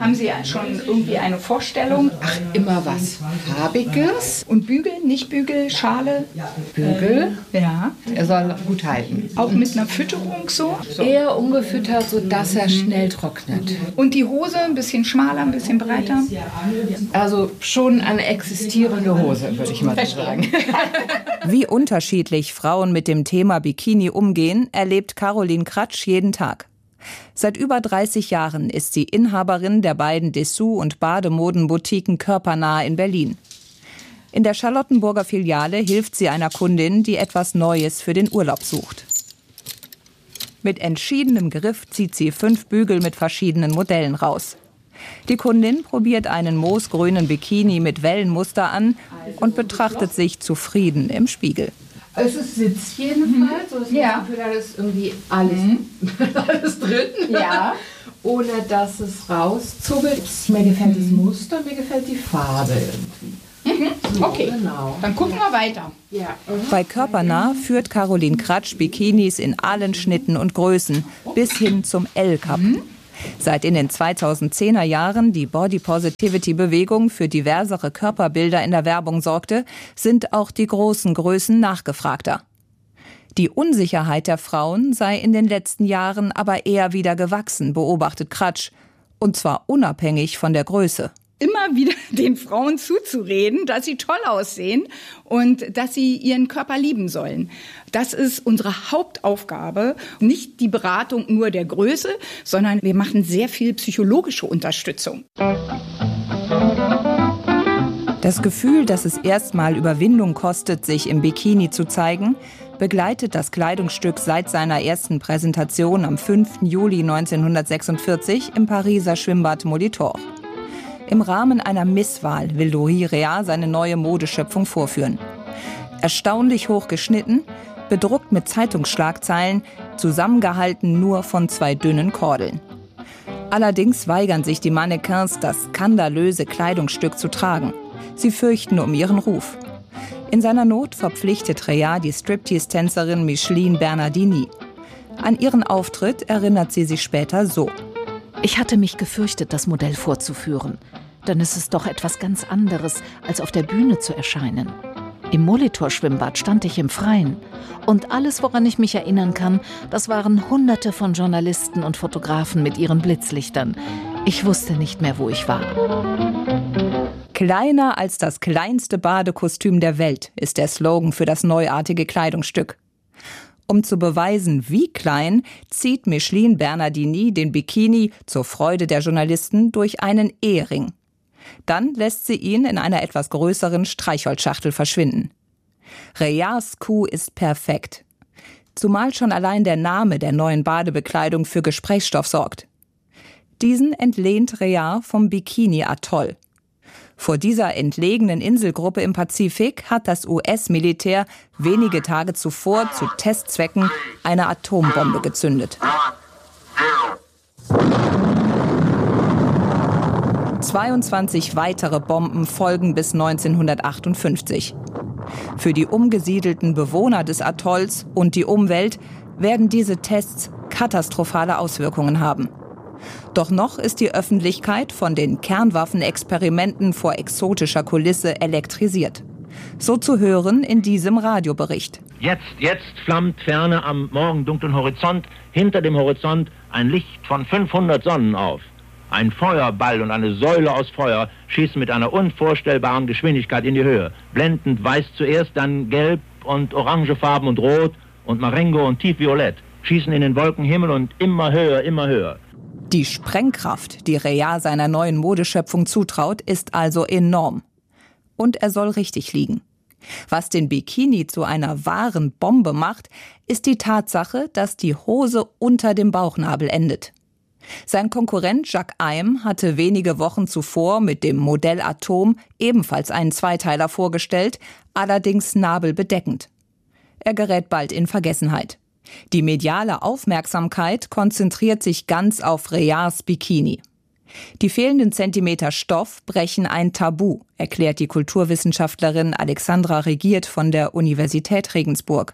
Haben Sie schon irgendwie eine Vorstellung?
Ach, immer was Farbiges. Und Bügel, nicht Bügel, Schale? Bügel,
ja.
Er soll gut halten.
Auch mit einer Fütterung so?
so. Eher ungefüttert, sodass er schnell trocknet.
Und die Hose ein bisschen schmaler, ein bisschen breiter?
Also schon eine existierende Hose, würde ich mal so sagen.
Wie unterschiedlich Frauen mit dem Thema Bikini umgehen, erlebt Caroline Kratsch jeden Tag. Seit über dreißig Jahren ist sie Inhaberin der beiden Dessous- und Bademodenboutiquen Körpernah in Berlin. In der Charlottenburger Filiale hilft sie einer Kundin, die etwas Neues für den Urlaub sucht. Mit entschiedenem Griff zieht sie fünf Bügel mit verschiedenen Modellen raus. Die Kundin probiert einen moosgrünen Bikini mit Wellenmuster an und betrachtet sich zufrieden im Spiegel.
Es ist Sitz jedenfalls, so dass ja. das Gefühl, da ist irgendwie alles, mhm. alles drin, ja. ohne dass es rauszubbelt. Mir gefällt das Muster, mir gefällt die Farbe irgendwie.
Mhm. So, okay, genau. Dann gucken wir weiter.
Ja.
Bei Körpernah führt Caroline Kratsch Bikinis in allen Schnitten und Größen bis hin zum L-Cup. Mhm. Seit in den zweitausendzehner Jahren die Body-Positivity-Bewegung für diversere Körperbilder in der Werbung sorgte, sind auch die großen Größen nachgefragter. Die Unsicherheit der Frauen sei in den letzten Jahren aber eher wieder gewachsen, beobachtet Kratsch, und zwar unabhängig von der Größe.
Immer wieder den Frauen zuzureden, dass sie toll aussehen und dass sie ihren Körper lieben sollen. Das ist unsere Hauptaufgabe, nicht die Beratung nur der Größe, sondern wir machen sehr viel psychologische Unterstützung.
Das Gefühl, dass es erstmal Überwindung kostet, sich im Bikini zu zeigen, begleitet das Kleidungsstück seit seiner ersten Präsentation am fünften Juli neunzehnhundertsechsundvierzig im Pariser Schwimmbad Molitor. Im Rahmen einer Misswahl will Louis Réard seine neue Modeschöpfung vorführen. Erstaunlich hoch geschnitten, bedruckt mit Zeitungsschlagzeilen, zusammengehalten nur von zwei dünnen Kordeln. Allerdings weigern sich die Mannequins, das skandalöse Kleidungsstück zu tragen. Sie fürchten um ihren Ruf. In seiner Not verpflichtet Réard die Striptease-Tänzerin Micheline Bernardini. An ihren Auftritt erinnert sie sich später so:
Ich hatte mich gefürchtet, das Modell vorzuführen. Denn es ist doch etwas ganz anderes, als auf der Bühne zu erscheinen. Im Molitor-Schwimmbad stand ich im Freien. Und alles, woran ich mich erinnern kann, das waren Hunderte von Journalisten und Fotografen mit ihren Blitzlichtern. Ich wusste nicht mehr, wo ich war.
Kleiner als das kleinste Badekostüm der Welt ist der Slogan für das neuartige Kleidungsstück. Um zu beweisen, wie klein, zieht Micheline Bernardini den Bikini zur Freude der Journalisten durch einen Ehering. Dann lässt sie ihn in einer etwas größeren Streichholzschachtel verschwinden. Réards Coup ist perfekt. Zumal schon allein der Name der neuen Badebekleidung für Gesprächsstoff sorgt. Diesen entlehnt Réard vom Bikini-Atoll. Vor dieser entlegenen Inselgruppe im Pazifik hat das U S-Militär wenige Tage zuvor zu Testzwecken eine Atombombe gezündet. zweiundzwanzig weitere Bomben folgen bis neunzehnhundertachtundfünfzig. Für die umgesiedelten Bewohner des Atolls und die Umwelt werden diese Tests katastrophale Auswirkungen haben. Doch noch ist die Öffentlichkeit von den Kernwaffenexperimenten vor exotischer Kulisse elektrisiert. So zu hören in diesem Radiobericht.
Jetzt, jetzt flammt ferne am morgendunklen Horizont, hinter dem Horizont ein Licht von fünfhundert Sonnen auf. Ein Feuerball und eine Säule aus Feuer schießen mit einer unvorstellbaren Geschwindigkeit in die Höhe. Blendend weiß zuerst, dann gelb und orangefarben und rot und Marengo und tiefviolett. Schießen in den Wolkenhimmel und immer höher, immer höher.
Die Sprengkraft, die Réard seiner neuen Modeschöpfung zutraut, ist also enorm. Und er soll richtig liegen. Was den Bikini zu einer wahren Bombe macht, ist die Tatsache, dass die Hose unter dem Bauchnabel endet. Sein Konkurrent Jacques Eim hatte wenige Wochen zuvor mit dem Modell Atom ebenfalls einen Zweiteiler vorgestellt, allerdings nabelbedeckend. Er gerät bald in Vergessenheit. Die mediale Aufmerksamkeit konzentriert sich ganz auf Réards Bikini. Die fehlenden Zentimeter Stoff brechen ein Tabu, erklärt die Kulturwissenschaftlerin Alexandra Regiert von der Universität Regensburg.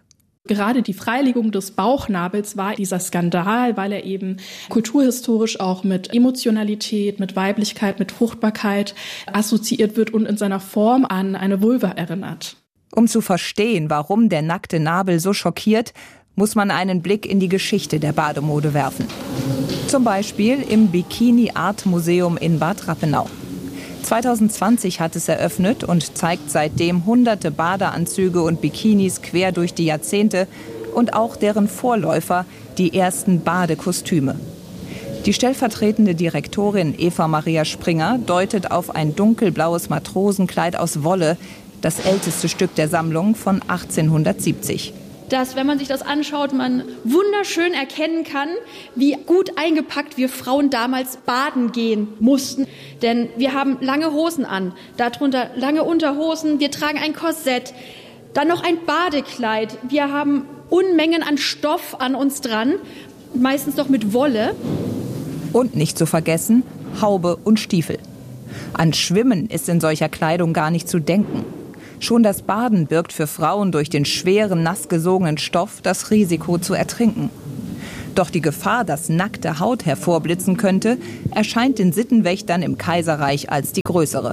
Gerade die Freilegung des Bauchnabels war dieser Skandal, weil er eben kulturhistorisch auch mit Emotionalität, mit Weiblichkeit, mit Fruchtbarkeit assoziiert wird und in seiner Form an eine Vulva erinnert.
Um zu verstehen, warum der nackte Nabel so schockiert, muss man einen Blick in die Geschichte der Bademode werfen. Zum Beispiel im Bikini Art Museum in Bad Rappenau. zwanzig zwanzig hat es eröffnet und zeigt seitdem hunderte Badeanzüge und Bikinis quer durch die Jahrzehnte und auch deren Vorläufer, die ersten Badekostüme. Die stellvertretende Direktorin Eva Maria Springer deutet auf ein dunkelblaues Matrosenkleid aus Wolle, das älteste Stück der Sammlung von achtzehnhundertsiebzig.
Dass, wenn man sich das anschaut, man wunderschön erkennen kann, wie gut eingepackt wir Frauen damals baden gehen mussten. Denn wir haben lange Hosen an, darunter lange Unterhosen, wir tragen ein Korsett, dann noch ein Badekleid. Wir haben Unmengen an Stoff an uns dran, meistens noch mit Wolle.
Und nicht zu vergessen, Haube und Stiefel. An Schwimmen ist in solcher Kleidung gar nicht zu denken. Schon das Baden birgt für Frauen durch den schweren, nass gesogenen Stoff das Risiko zu ertrinken. Doch die Gefahr, dass nackte Haut hervorblitzen könnte, erscheint den Sittenwächtern im Kaiserreich als die größere.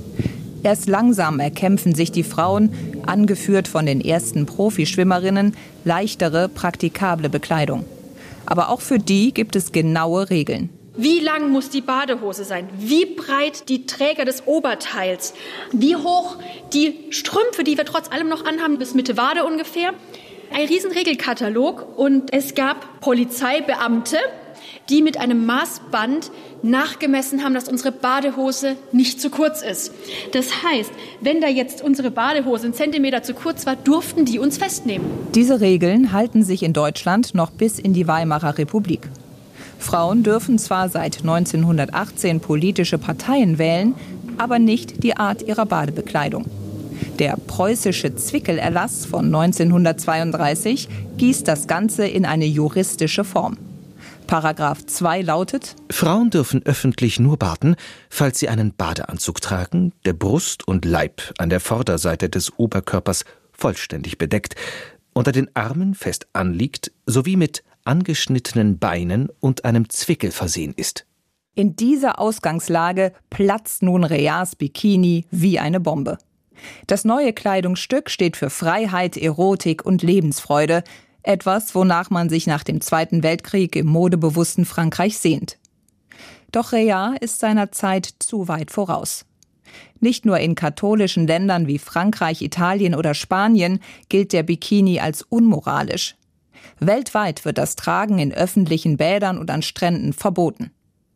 Erst langsam erkämpfen sich die Frauen, angeführt von den ersten Profischwimmerinnen, leichtere, praktikable Bekleidung. Aber auch für die gibt es genaue Regeln.
Wie lang muss die Badehose sein? Wie breit die Träger des Oberteils? Wie hoch die Strümpfe, die wir trotz allem noch anhaben, bis Mitte Wade ungefähr? Ein riesen Regelkatalog und es gab Polizeibeamte, die mit einem Maßband nachgemessen haben, dass unsere Badehose nicht zu kurz ist. Das heißt, wenn da jetzt unsere Badehose einen Zentimeter zu kurz war, durften die uns festnehmen.
Diese Regeln halten sich in Deutschland noch bis in die Weimarer Republik. Frauen dürfen zwar seit neunzehnhundertachtzehn politische Parteien wählen, aber nicht die Art ihrer Badebekleidung. Der preußische Zwickelerlass von neunzehnhundertzweiunddreißig gießt das Ganze in eine juristische Form. Paragraph zwei lautet:
Frauen dürfen öffentlich nur baden, falls sie einen Badeanzug tragen, der Brust und Leib an der Vorderseite des Oberkörpers vollständig bedeckt, unter den Armen fest anliegt, sowie mit angeschnittenen Beinen und einem Zwickel versehen ist.
In dieser Ausgangslage platzt nun Reas Bikini wie eine Bombe. Das neue Kleidungsstück steht für Freiheit, Erotik und Lebensfreude, etwas, wonach man sich nach dem Zweiten Weltkrieg im modebewussten Frankreich sehnt. Doch Rea ist seiner Zeit zu weit voraus. Nicht nur in katholischen Ländern wie Frankreich, Italien oder Spanien gilt der Bikini als unmoralisch. Weltweit wird das Tragen in öffentlichen Bädern und an Stränden verboten.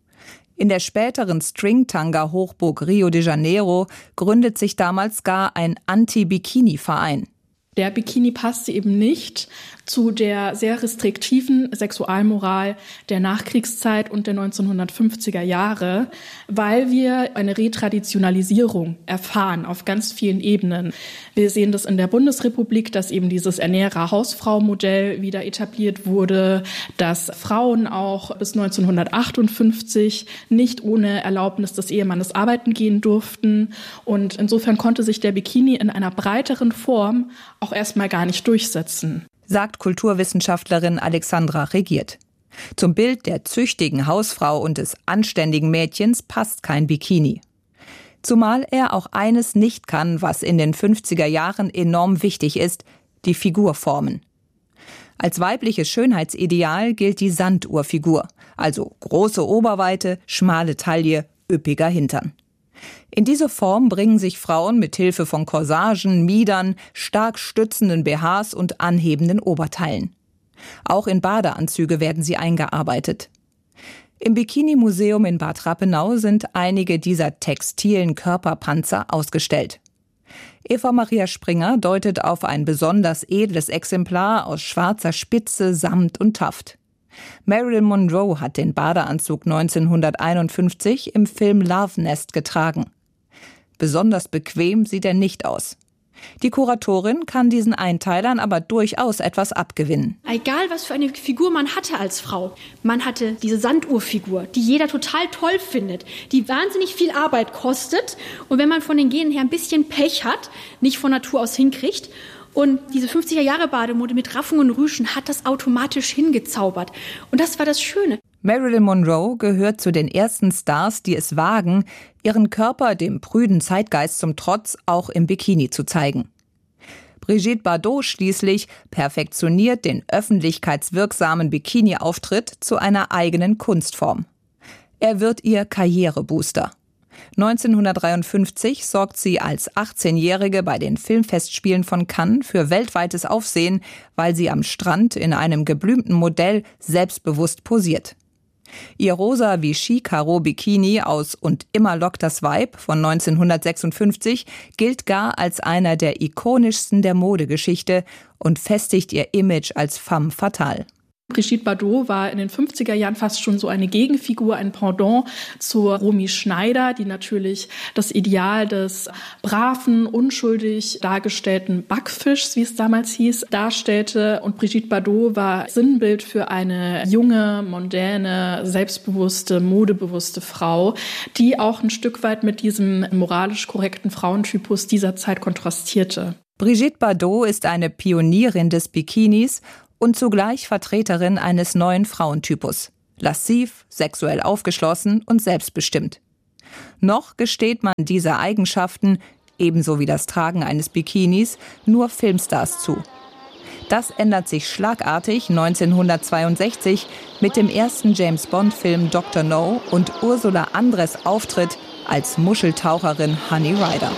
In der späteren Stringtanga-Hochburg Rio de Janeiro gründet sich damals gar ein Anti-Bikini-Verein.
Der Bikini passte eben nicht zu der sehr restriktiven Sexualmoral der Nachkriegszeit und der neunzehnhundertfünfziger Jahre, weil wir eine Retraditionalisierung erfahren auf ganz vielen Ebenen. Wir sehen das in der Bundesrepublik, dass eben dieses Ernährer-Hausfrau-Modell wieder etabliert wurde, dass Frauen auch bis neunzehnhundertachtundfünfzig nicht ohne Erlaubnis des Ehemannes arbeiten gehen durften. Und insofern konnte sich der Bikini in einer breiteren Form auch erstmal gar nicht durchsetzen,
sagt Kulturwissenschaftlerin Alexandra Regiert. Zum Bild der züchtigen Hausfrau und des anständigen Mädchens passt kein Bikini. Zumal er auch eines nicht kann, was in den fünfziger Jahren enorm wichtig ist: die Figur formen. Als weibliches Schönheitsideal gilt die Sanduhrfigur, also große Oberweite, schmale Taille, üppiger Hintern. In diese Form bringen sich Frauen mit Hilfe von Corsagen, Miedern, stark stützenden B Hs und anhebenden Oberteilen. Auch in Badeanzüge werden sie eingearbeitet. Im Bikini-Museum in Bad Rappenau sind einige dieser textilen Körperpanzer ausgestellt. Eva Maria Springer deutet auf ein besonders edles Exemplar aus schwarzer Spitze, Samt und Taft. Marilyn Monroe hat den Badeanzug neunzehnhunderteinundfünfzig im Film Love Nest getragen. Besonders bequem sieht er nicht aus. Die Kuratorin kann diesen Einteilern aber durchaus etwas abgewinnen.
Egal, was für eine Figur man hatte als Frau. Man hatte diese Sanduhrfigur, die jeder total toll findet, die wahnsinnig viel Arbeit kostet und wenn man von den Genen her ein bisschen Pech hat, nicht von Natur aus hinkriegt. Und diese fünfziger-Jahre-Bademode mit Raffungen und Rüschen hat das automatisch hingezaubert. Und das war das Schöne.
Marilyn Monroe gehört zu den ersten Stars, die es wagen, ihren Körper dem prüden Zeitgeist zum Trotz auch im Bikini zu zeigen. Brigitte Bardot schließlich perfektioniert den öffentlichkeitswirksamen Bikini-Auftritt zu einer eigenen Kunstform. Er wird ihr Karrierebooster. neunzehnhundertdreiundfünfzig sorgt sie als achtzehnjährige bei den Filmfestspielen von Cannes für weltweites Aufsehen, weil sie am Strand in einem geblümten Modell selbstbewusst posiert. Ihr rosa Vichy-Karo-Bikini aus Und immer lockt das Weib von neunzehnhundertsechsundfünfzig gilt gar als einer der ikonischsten der Modegeschichte und festigt ihr Image als femme fatale.
Brigitte Bardot war in den fünfziger Jahren fast schon so eine Gegenfigur, ein Pendant zur Romy Schneider, die natürlich das Ideal des braven, unschuldig dargestellten Backfischs, wie es damals hieß, darstellte. Und Brigitte Bardot war Sinnbild für eine junge, mondäne, selbstbewusste, modebewusste Frau, die auch ein Stück weit mit diesem moralisch korrekten Frauentypus dieser Zeit kontrastierte.
Brigitte Bardot ist eine Pionierin des Bikinis und zugleich Vertreterin eines neuen Frauentypus. Lassiv, sexuell aufgeschlossen und selbstbestimmt. Noch gesteht man diese Eigenschaften, ebenso wie das Tragen eines Bikinis, nur Filmstars zu. Das ändert sich schlagartig neunzehnhundertzweiundsechzig mit dem ersten James-Bond-Film Doktor No und Ursula Andress' Auftritt als Muscheltaucherin Honey Rider.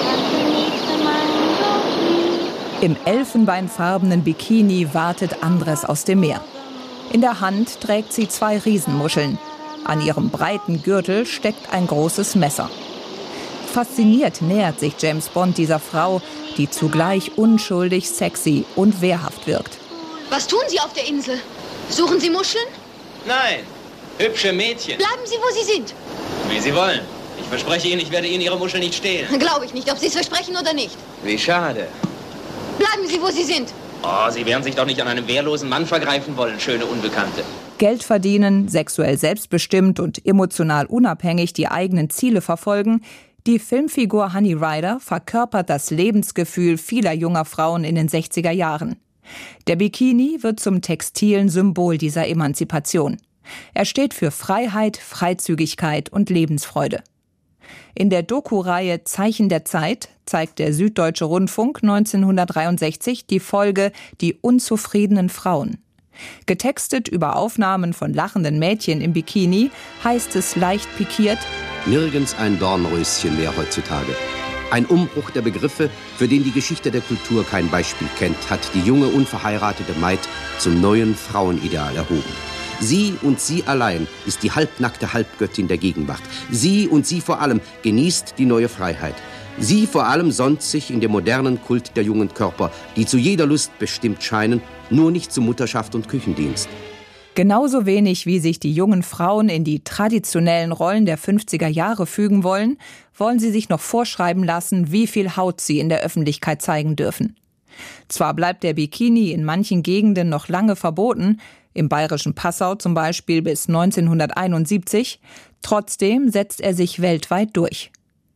Im elfenbeinfarbenen Bikini wartet Andress aus dem Meer. In der Hand trägt sie zwei Riesenmuscheln. An ihrem breiten Gürtel steckt ein großes Messer. Fasziniert nähert sich James Bond dieser Frau, die zugleich unschuldig, sexy und wehrhaft wirkt.
Was tun Sie auf der Insel? Suchen Sie Muscheln?
Nein, hübsche Mädchen.
Bleiben Sie, wo Sie sind.
Wie Sie wollen. Ich verspreche Ihnen, ich werde Ihnen Ihre Muscheln nicht stehlen.
Glaube ich nicht, ob Sie es versprechen oder nicht.
Wie schade.
Bleiben Sie, wo Sie sind.
Oh, Sie werden sich doch nicht an einem wehrlosen Mann vergreifen wollen, schöne Unbekannte.
Geld verdienen, sexuell selbstbestimmt und emotional unabhängig die eigenen Ziele verfolgen. Die Filmfigur Honey Rider verkörpert das Lebensgefühl vieler junger Frauen in den sechziger Jahren. Der Bikini wird zum textilen Symbol dieser Emanzipation. Er steht für Freiheit, Freizügigkeit und Lebensfreude. In der Doku-Reihe Zeichen der Zeit zeigt der Süddeutsche Rundfunk neunzehnhundertdreiundsechzig die Folge Die unzufriedenen Frauen. Getextet über Aufnahmen von lachenden Mädchen im Bikini heißt es leicht pikiert:
Nirgends ein Dornröschen mehr heutzutage. Ein Umbruch der Begriffe, für den die Geschichte der Kultur kein Beispiel kennt, hat die junge, unverheiratete Maid zum neuen Frauenideal erhoben. Sie und sie allein ist die halbnackte Halbgöttin der Gegenwart. Sie und sie vor allem genießt die neue Freiheit. Sie vor allem sonnt sich in dem modernen Kult der jungen Körper, die zu jeder Lust bestimmt scheinen, nur nicht zu Mutterschaft und Küchendienst.
Genauso wenig wie sich die jungen Frauen in die traditionellen Rollen der fünfziger Jahre fügen wollen, wollen sie sich noch vorschreiben lassen, wie viel Haut sie in der Öffentlichkeit zeigen dürfen. Zwar bleibt der Bikini in manchen Gegenden noch lange verboten, im bayerischen Passau zum Beispiel bis neunzehnhunderteinundsiebzig, trotzdem setzt er sich weltweit durch.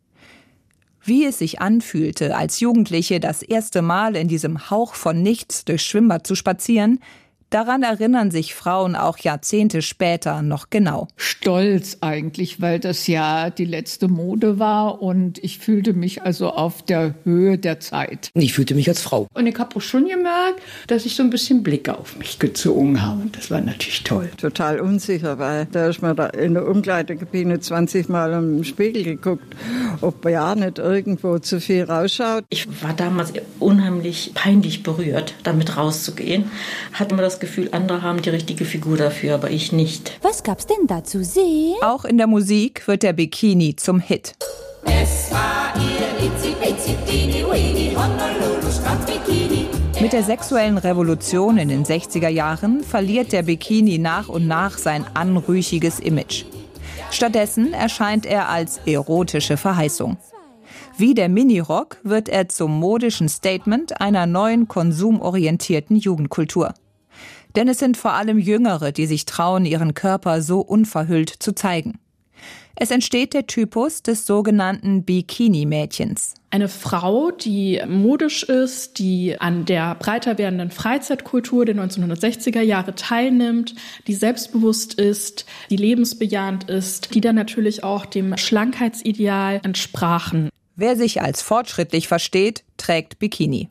Wie es sich anfühlte, als Jugendliche das erste Mal in diesem Hauch von nichts durchs Schwimmbad zu spazieren, daran erinnern sich Frauen auch Jahrzehnte später noch genau.
Stolz eigentlich, weil das ja die letzte Mode war und ich fühlte mich also auf der Höhe der Zeit.
Ich fühlte mich als Frau.
Und ich habe auch schon gemerkt, dass ich so ein bisschen Blicke auf mich gezogen habe. Und das war natürlich toll.
Total unsicher, weil da ist man da in der Umkleidekabine zwanzig Mal im Spiegel geguckt, ob ja nicht irgendwo zu viel rausschaut.
Ich war damals unheimlich peinlich berührt, damit rauszugehen. Hatte mir das Gefühl, andere haben die richtige Figur dafür, aber ich nicht.
Was gab's denn da zu sehen? Auch in der Musik wird der Bikini zum Hit. Es war ihr Itzi-Bitzi-Dini-Wini Honolulu-Strand-Bikini. Mit der sexuellen Revolution in den sechziger Jahren verliert der Bikini nach und nach sein anrüchiges Image. Stattdessen erscheint er als erotische Verheißung. Wie der Minirock wird er zum modischen Statement einer neuen konsumorientierten Jugendkultur. Denn es sind vor allem Jüngere, die sich trauen, ihren Körper so unverhüllt zu zeigen. Es entsteht der Typus des sogenannten Bikini-Mädchens.
Eine Frau, die modisch ist, die an der breiter werdenden Freizeitkultur der neunzehnhundertsechziger Jahre teilnimmt, die selbstbewusst ist, die lebensbejahend ist, die dann natürlich auch dem Schlankheitsideal entsprachen.
Wer sich als fortschrittlich versteht, trägt Bikini.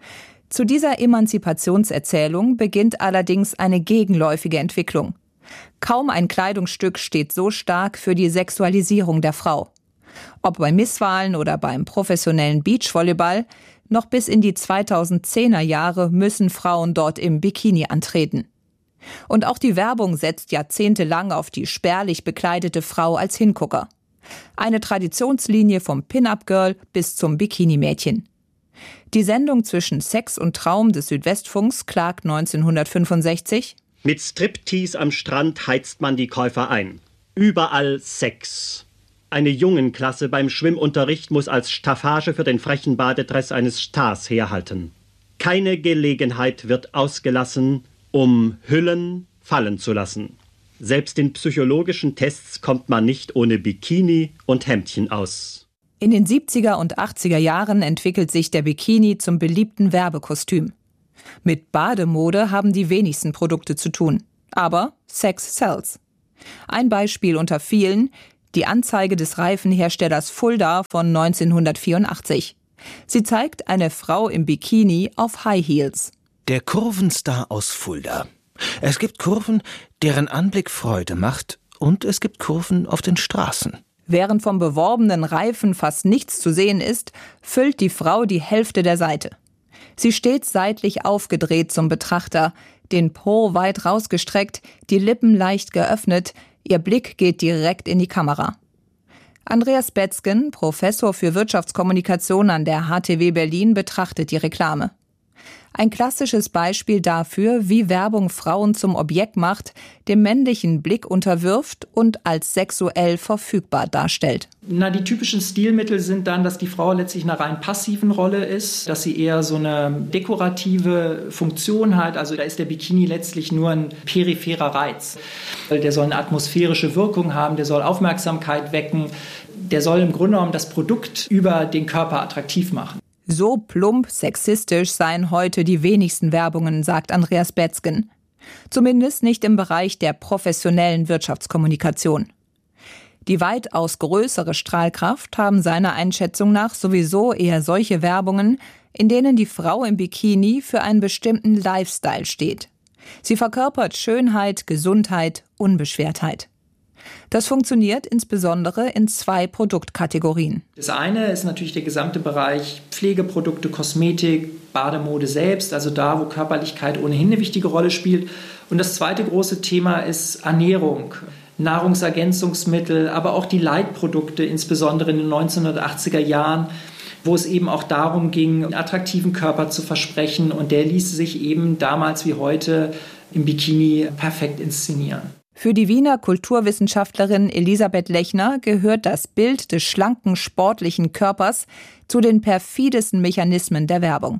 Zu dieser Emanzipationserzählung beginnt allerdings eine gegenläufige Entwicklung. Kaum ein Kleidungsstück steht so stark für die Sexualisierung der Frau. Ob bei Misswahlen oder beim professionellen Beachvolleyball, noch bis in die zweitausendzehner Jahre müssen Frauen dort im Bikini antreten. Und auch die Werbung setzt jahrzehntelang auf die spärlich bekleidete Frau als Hingucker. Eine Traditionslinie vom Pin-Up-Girl bis zum Bikini-Mädchen. Die Sendung zwischen Sex und Traum des Südwestfunks klagt neunzehnhundertfünfundsechzig:
Mit Striptease am Strand heizt man die Käufer ein. Überall Sex. Eine Jungenklasse beim Schwimmunterricht muss als Staffage für den frechen Badedress eines Stars herhalten. Keine Gelegenheit wird ausgelassen, um Hüllen fallen zu lassen. Selbst in psychologischen Tests kommt man nicht ohne Bikini und Hemdchen aus.
In den siebziger und achtziger Jahren entwickelt sich der Bikini zum beliebten Werbekostüm. Mit Bademode haben die wenigsten Produkte zu tun. Aber Sex sells. Ein Beispiel unter vielen: die Anzeige des Reifenherstellers Fulda von neunzehnhundertvierundachtzig. Sie zeigt eine Frau im Bikini auf High Heels.
Der Kurvenstar aus Fulda. Es gibt Kurven, deren Anblick Freude macht, und es gibt Kurven auf den Straßen.
Während vom beworbenen Reifen fast nichts zu sehen ist, füllt die Frau die Hälfte der Seite. Sie steht seitlich aufgedreht zum Betrachter, den Po weit rausgestreckt, die Lippen leicht geöffnet, ihr Blick geht direkt in die Kamera. Andreas Betzgen, Professor für Wirtschaftskommunikation an der H T W Berlin, betrachtet die Reklame. Ein klassisches Beispiel dafür, wie Werbung Frauen zum Objekt macht, dem männlichen Blick unterwirft und als sexuell verfügbar darstellt.
Na, die typischen Stilmittel sind dann, dass die Frau letztlich in einer rein passiven Rolle ist, dass sie eher so eine dekorative Funktion hat. Also da ist der Bikini letztlich nur ein peripherer Reiz. Der soll eine atmosphärische Wirkung haben, der soll Aufmerksamkeit wecken, der soll im Grunde genommen das Produkt über den Körper attraktiv machen.
So plump sexistisch seien heute die wenigsten Werbungen, sagt Andreas Betzgen. Zumindest nicht im Bereich der professionellen Wirtschaftskommunikation. Die weitaus größere Strahlkraft haben seiner Einschätzung nach sowieso eher solche Werbungen, in denen die Frau im Bikini für einen bestimmten Lifestyle steht. Sie verkörpert Schönheit, Gesundheit, Unbeschwertheit. Das funktioniert insbesondere in zwei Produktkategorien.
Das eine ist natürlich der gesamte Bereich Pflegeprodukte, Kosmetik, Bademode selbst, also da, wo Körperlichkeit ohnehin eine wichtige Rolle spielt. Und das zweite große Thema ist Ernährung, Nahrungsergänzungsmittel, aber auch die Leitprodukte, insbesondere in den neunzehnhundertachtziger Jahren, wo es eben auch darum ging, einen attraktiven Körper zu versprechen. Und der ließ sich eben damals wie heute im Bikini perfekt inszenieren.
Für die Wiener Kulturwissenschaftlerin Elisabeth Lechner gehört das Bild des schlanken, sportlichen Körpers zu den perfidesten Mechanismen der Werbung.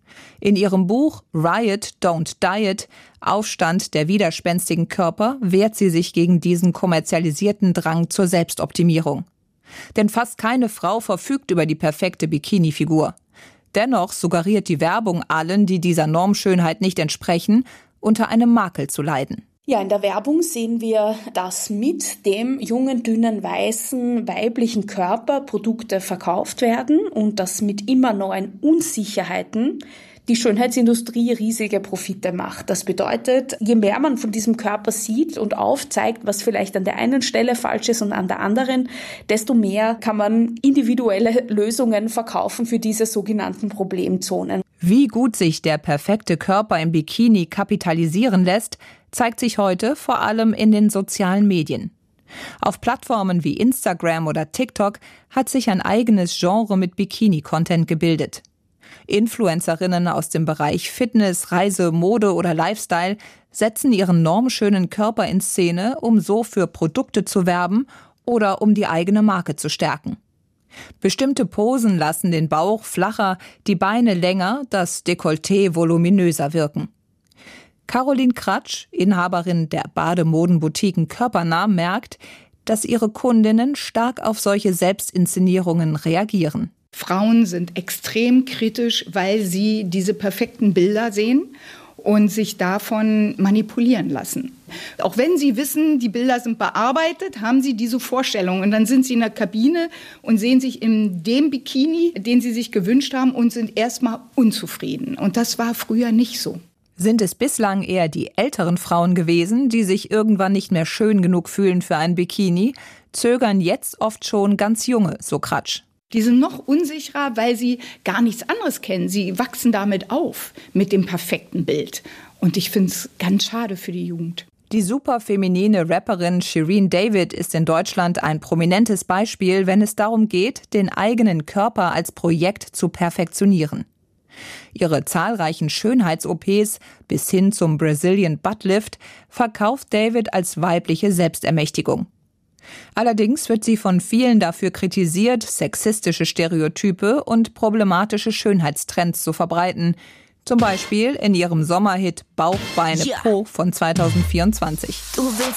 In ihrem Buch Riot, Don't Diet – Aufstand der widerspenstigen Körper wehrt sie sich gegen diesen kommerzialisierten Drang zur Selbstoptimierung. Denn fast keine Frau verfügt über die perfekte Bikini-Figur. Dennoch suggeriert die Werbung allen, die dieser Normschönheit nicht entsprechen, unter einem Makel zu leiden.
Ja, in der Werbung sehen wir, dass mit dem jungen, dünnen, weißen, weiblichen Körper Produkte verkauft werden und dass mit immer neuen Unsicherheiten die Schönheitsindustrie riesige Profite macht. Das bedeutet, je mehr man von diesem Körper sieht und aufzeigt, was vielleicht an der einen Stelle falsch ist und an der anderen, desto mehr kann man individuelle Lösungen verkaufen für diese sogenannten Problemzonen.
Wie gut sich der perfekte Körper im Bikini kapitalisieren lässt, zeigt sich heute vor allem in den sozialen Medien. Auf Plattformen wie Instagram oder TikTok hat sich ein eigenes Genre mit Bikini-Content gebildet. Influencerinnen aus dem Bereich Fitness, Reise, Mode oder Lifestyle setzen ihren normschönen Körper in Szene, um so für Produkte zu werben oder um die eigene Marke zu stärken. Bestimmte Posen lassen den Bauch flacher, die Beine länger, das Dekolleté voluminöser wirken. Caroline Kratsch, Inhaberin der Bademodenboutiquen Körpernah, merkt, dass ihre Kundinnen stark auf solche Selbstinszenierungen reagieren.
Frauen sind extrem kritisch, weil sie diese perfekten Bilder sehen und sich davon manipulieren lassen. Auch wenn sie wissen, die Bilder sind bearbeitet, haben sie diese Vorstellung. Und dann sind sie in der Kabine und sehen sich in dem Bikini, den sie sich gewünscht haben, und sind erstmal unzufrieden. Und das war früher nicht so.
Sind es bislang eher die älteren Frauen gewesen, die sich irgendwann nicht mehr schön genug fühlen für ein Bikini, zögern jetzt oft schon ganz junge, so Kratsch.
Die sind noch unsicherer, weil sie gar nichts anderes kennen. Sie wachsen damit auf, mit dem perfekten Bild. Und ich finde es ganz schade für die Jugend.
Die superfeminine Rapperin Shirin David ist in Deutschland ein prominentes Beispiel, wenn es darum geht, den eigenen Körper als Projekt zu perfektionieren. Ihre zahlreichen Schönheits-O Ps bis hin zum Brazilian Buttlift verkauft David als weibliche Selbstermächtigung. Allerdings wird sie von vielen dafür kritisiert, sexistische Stereotype und problematische Schönheitstrends zu verbreiten. Zum Beispiel in ihrem Sommerhit Bauch, Beine, Po von zweitausendvierundzwanzig.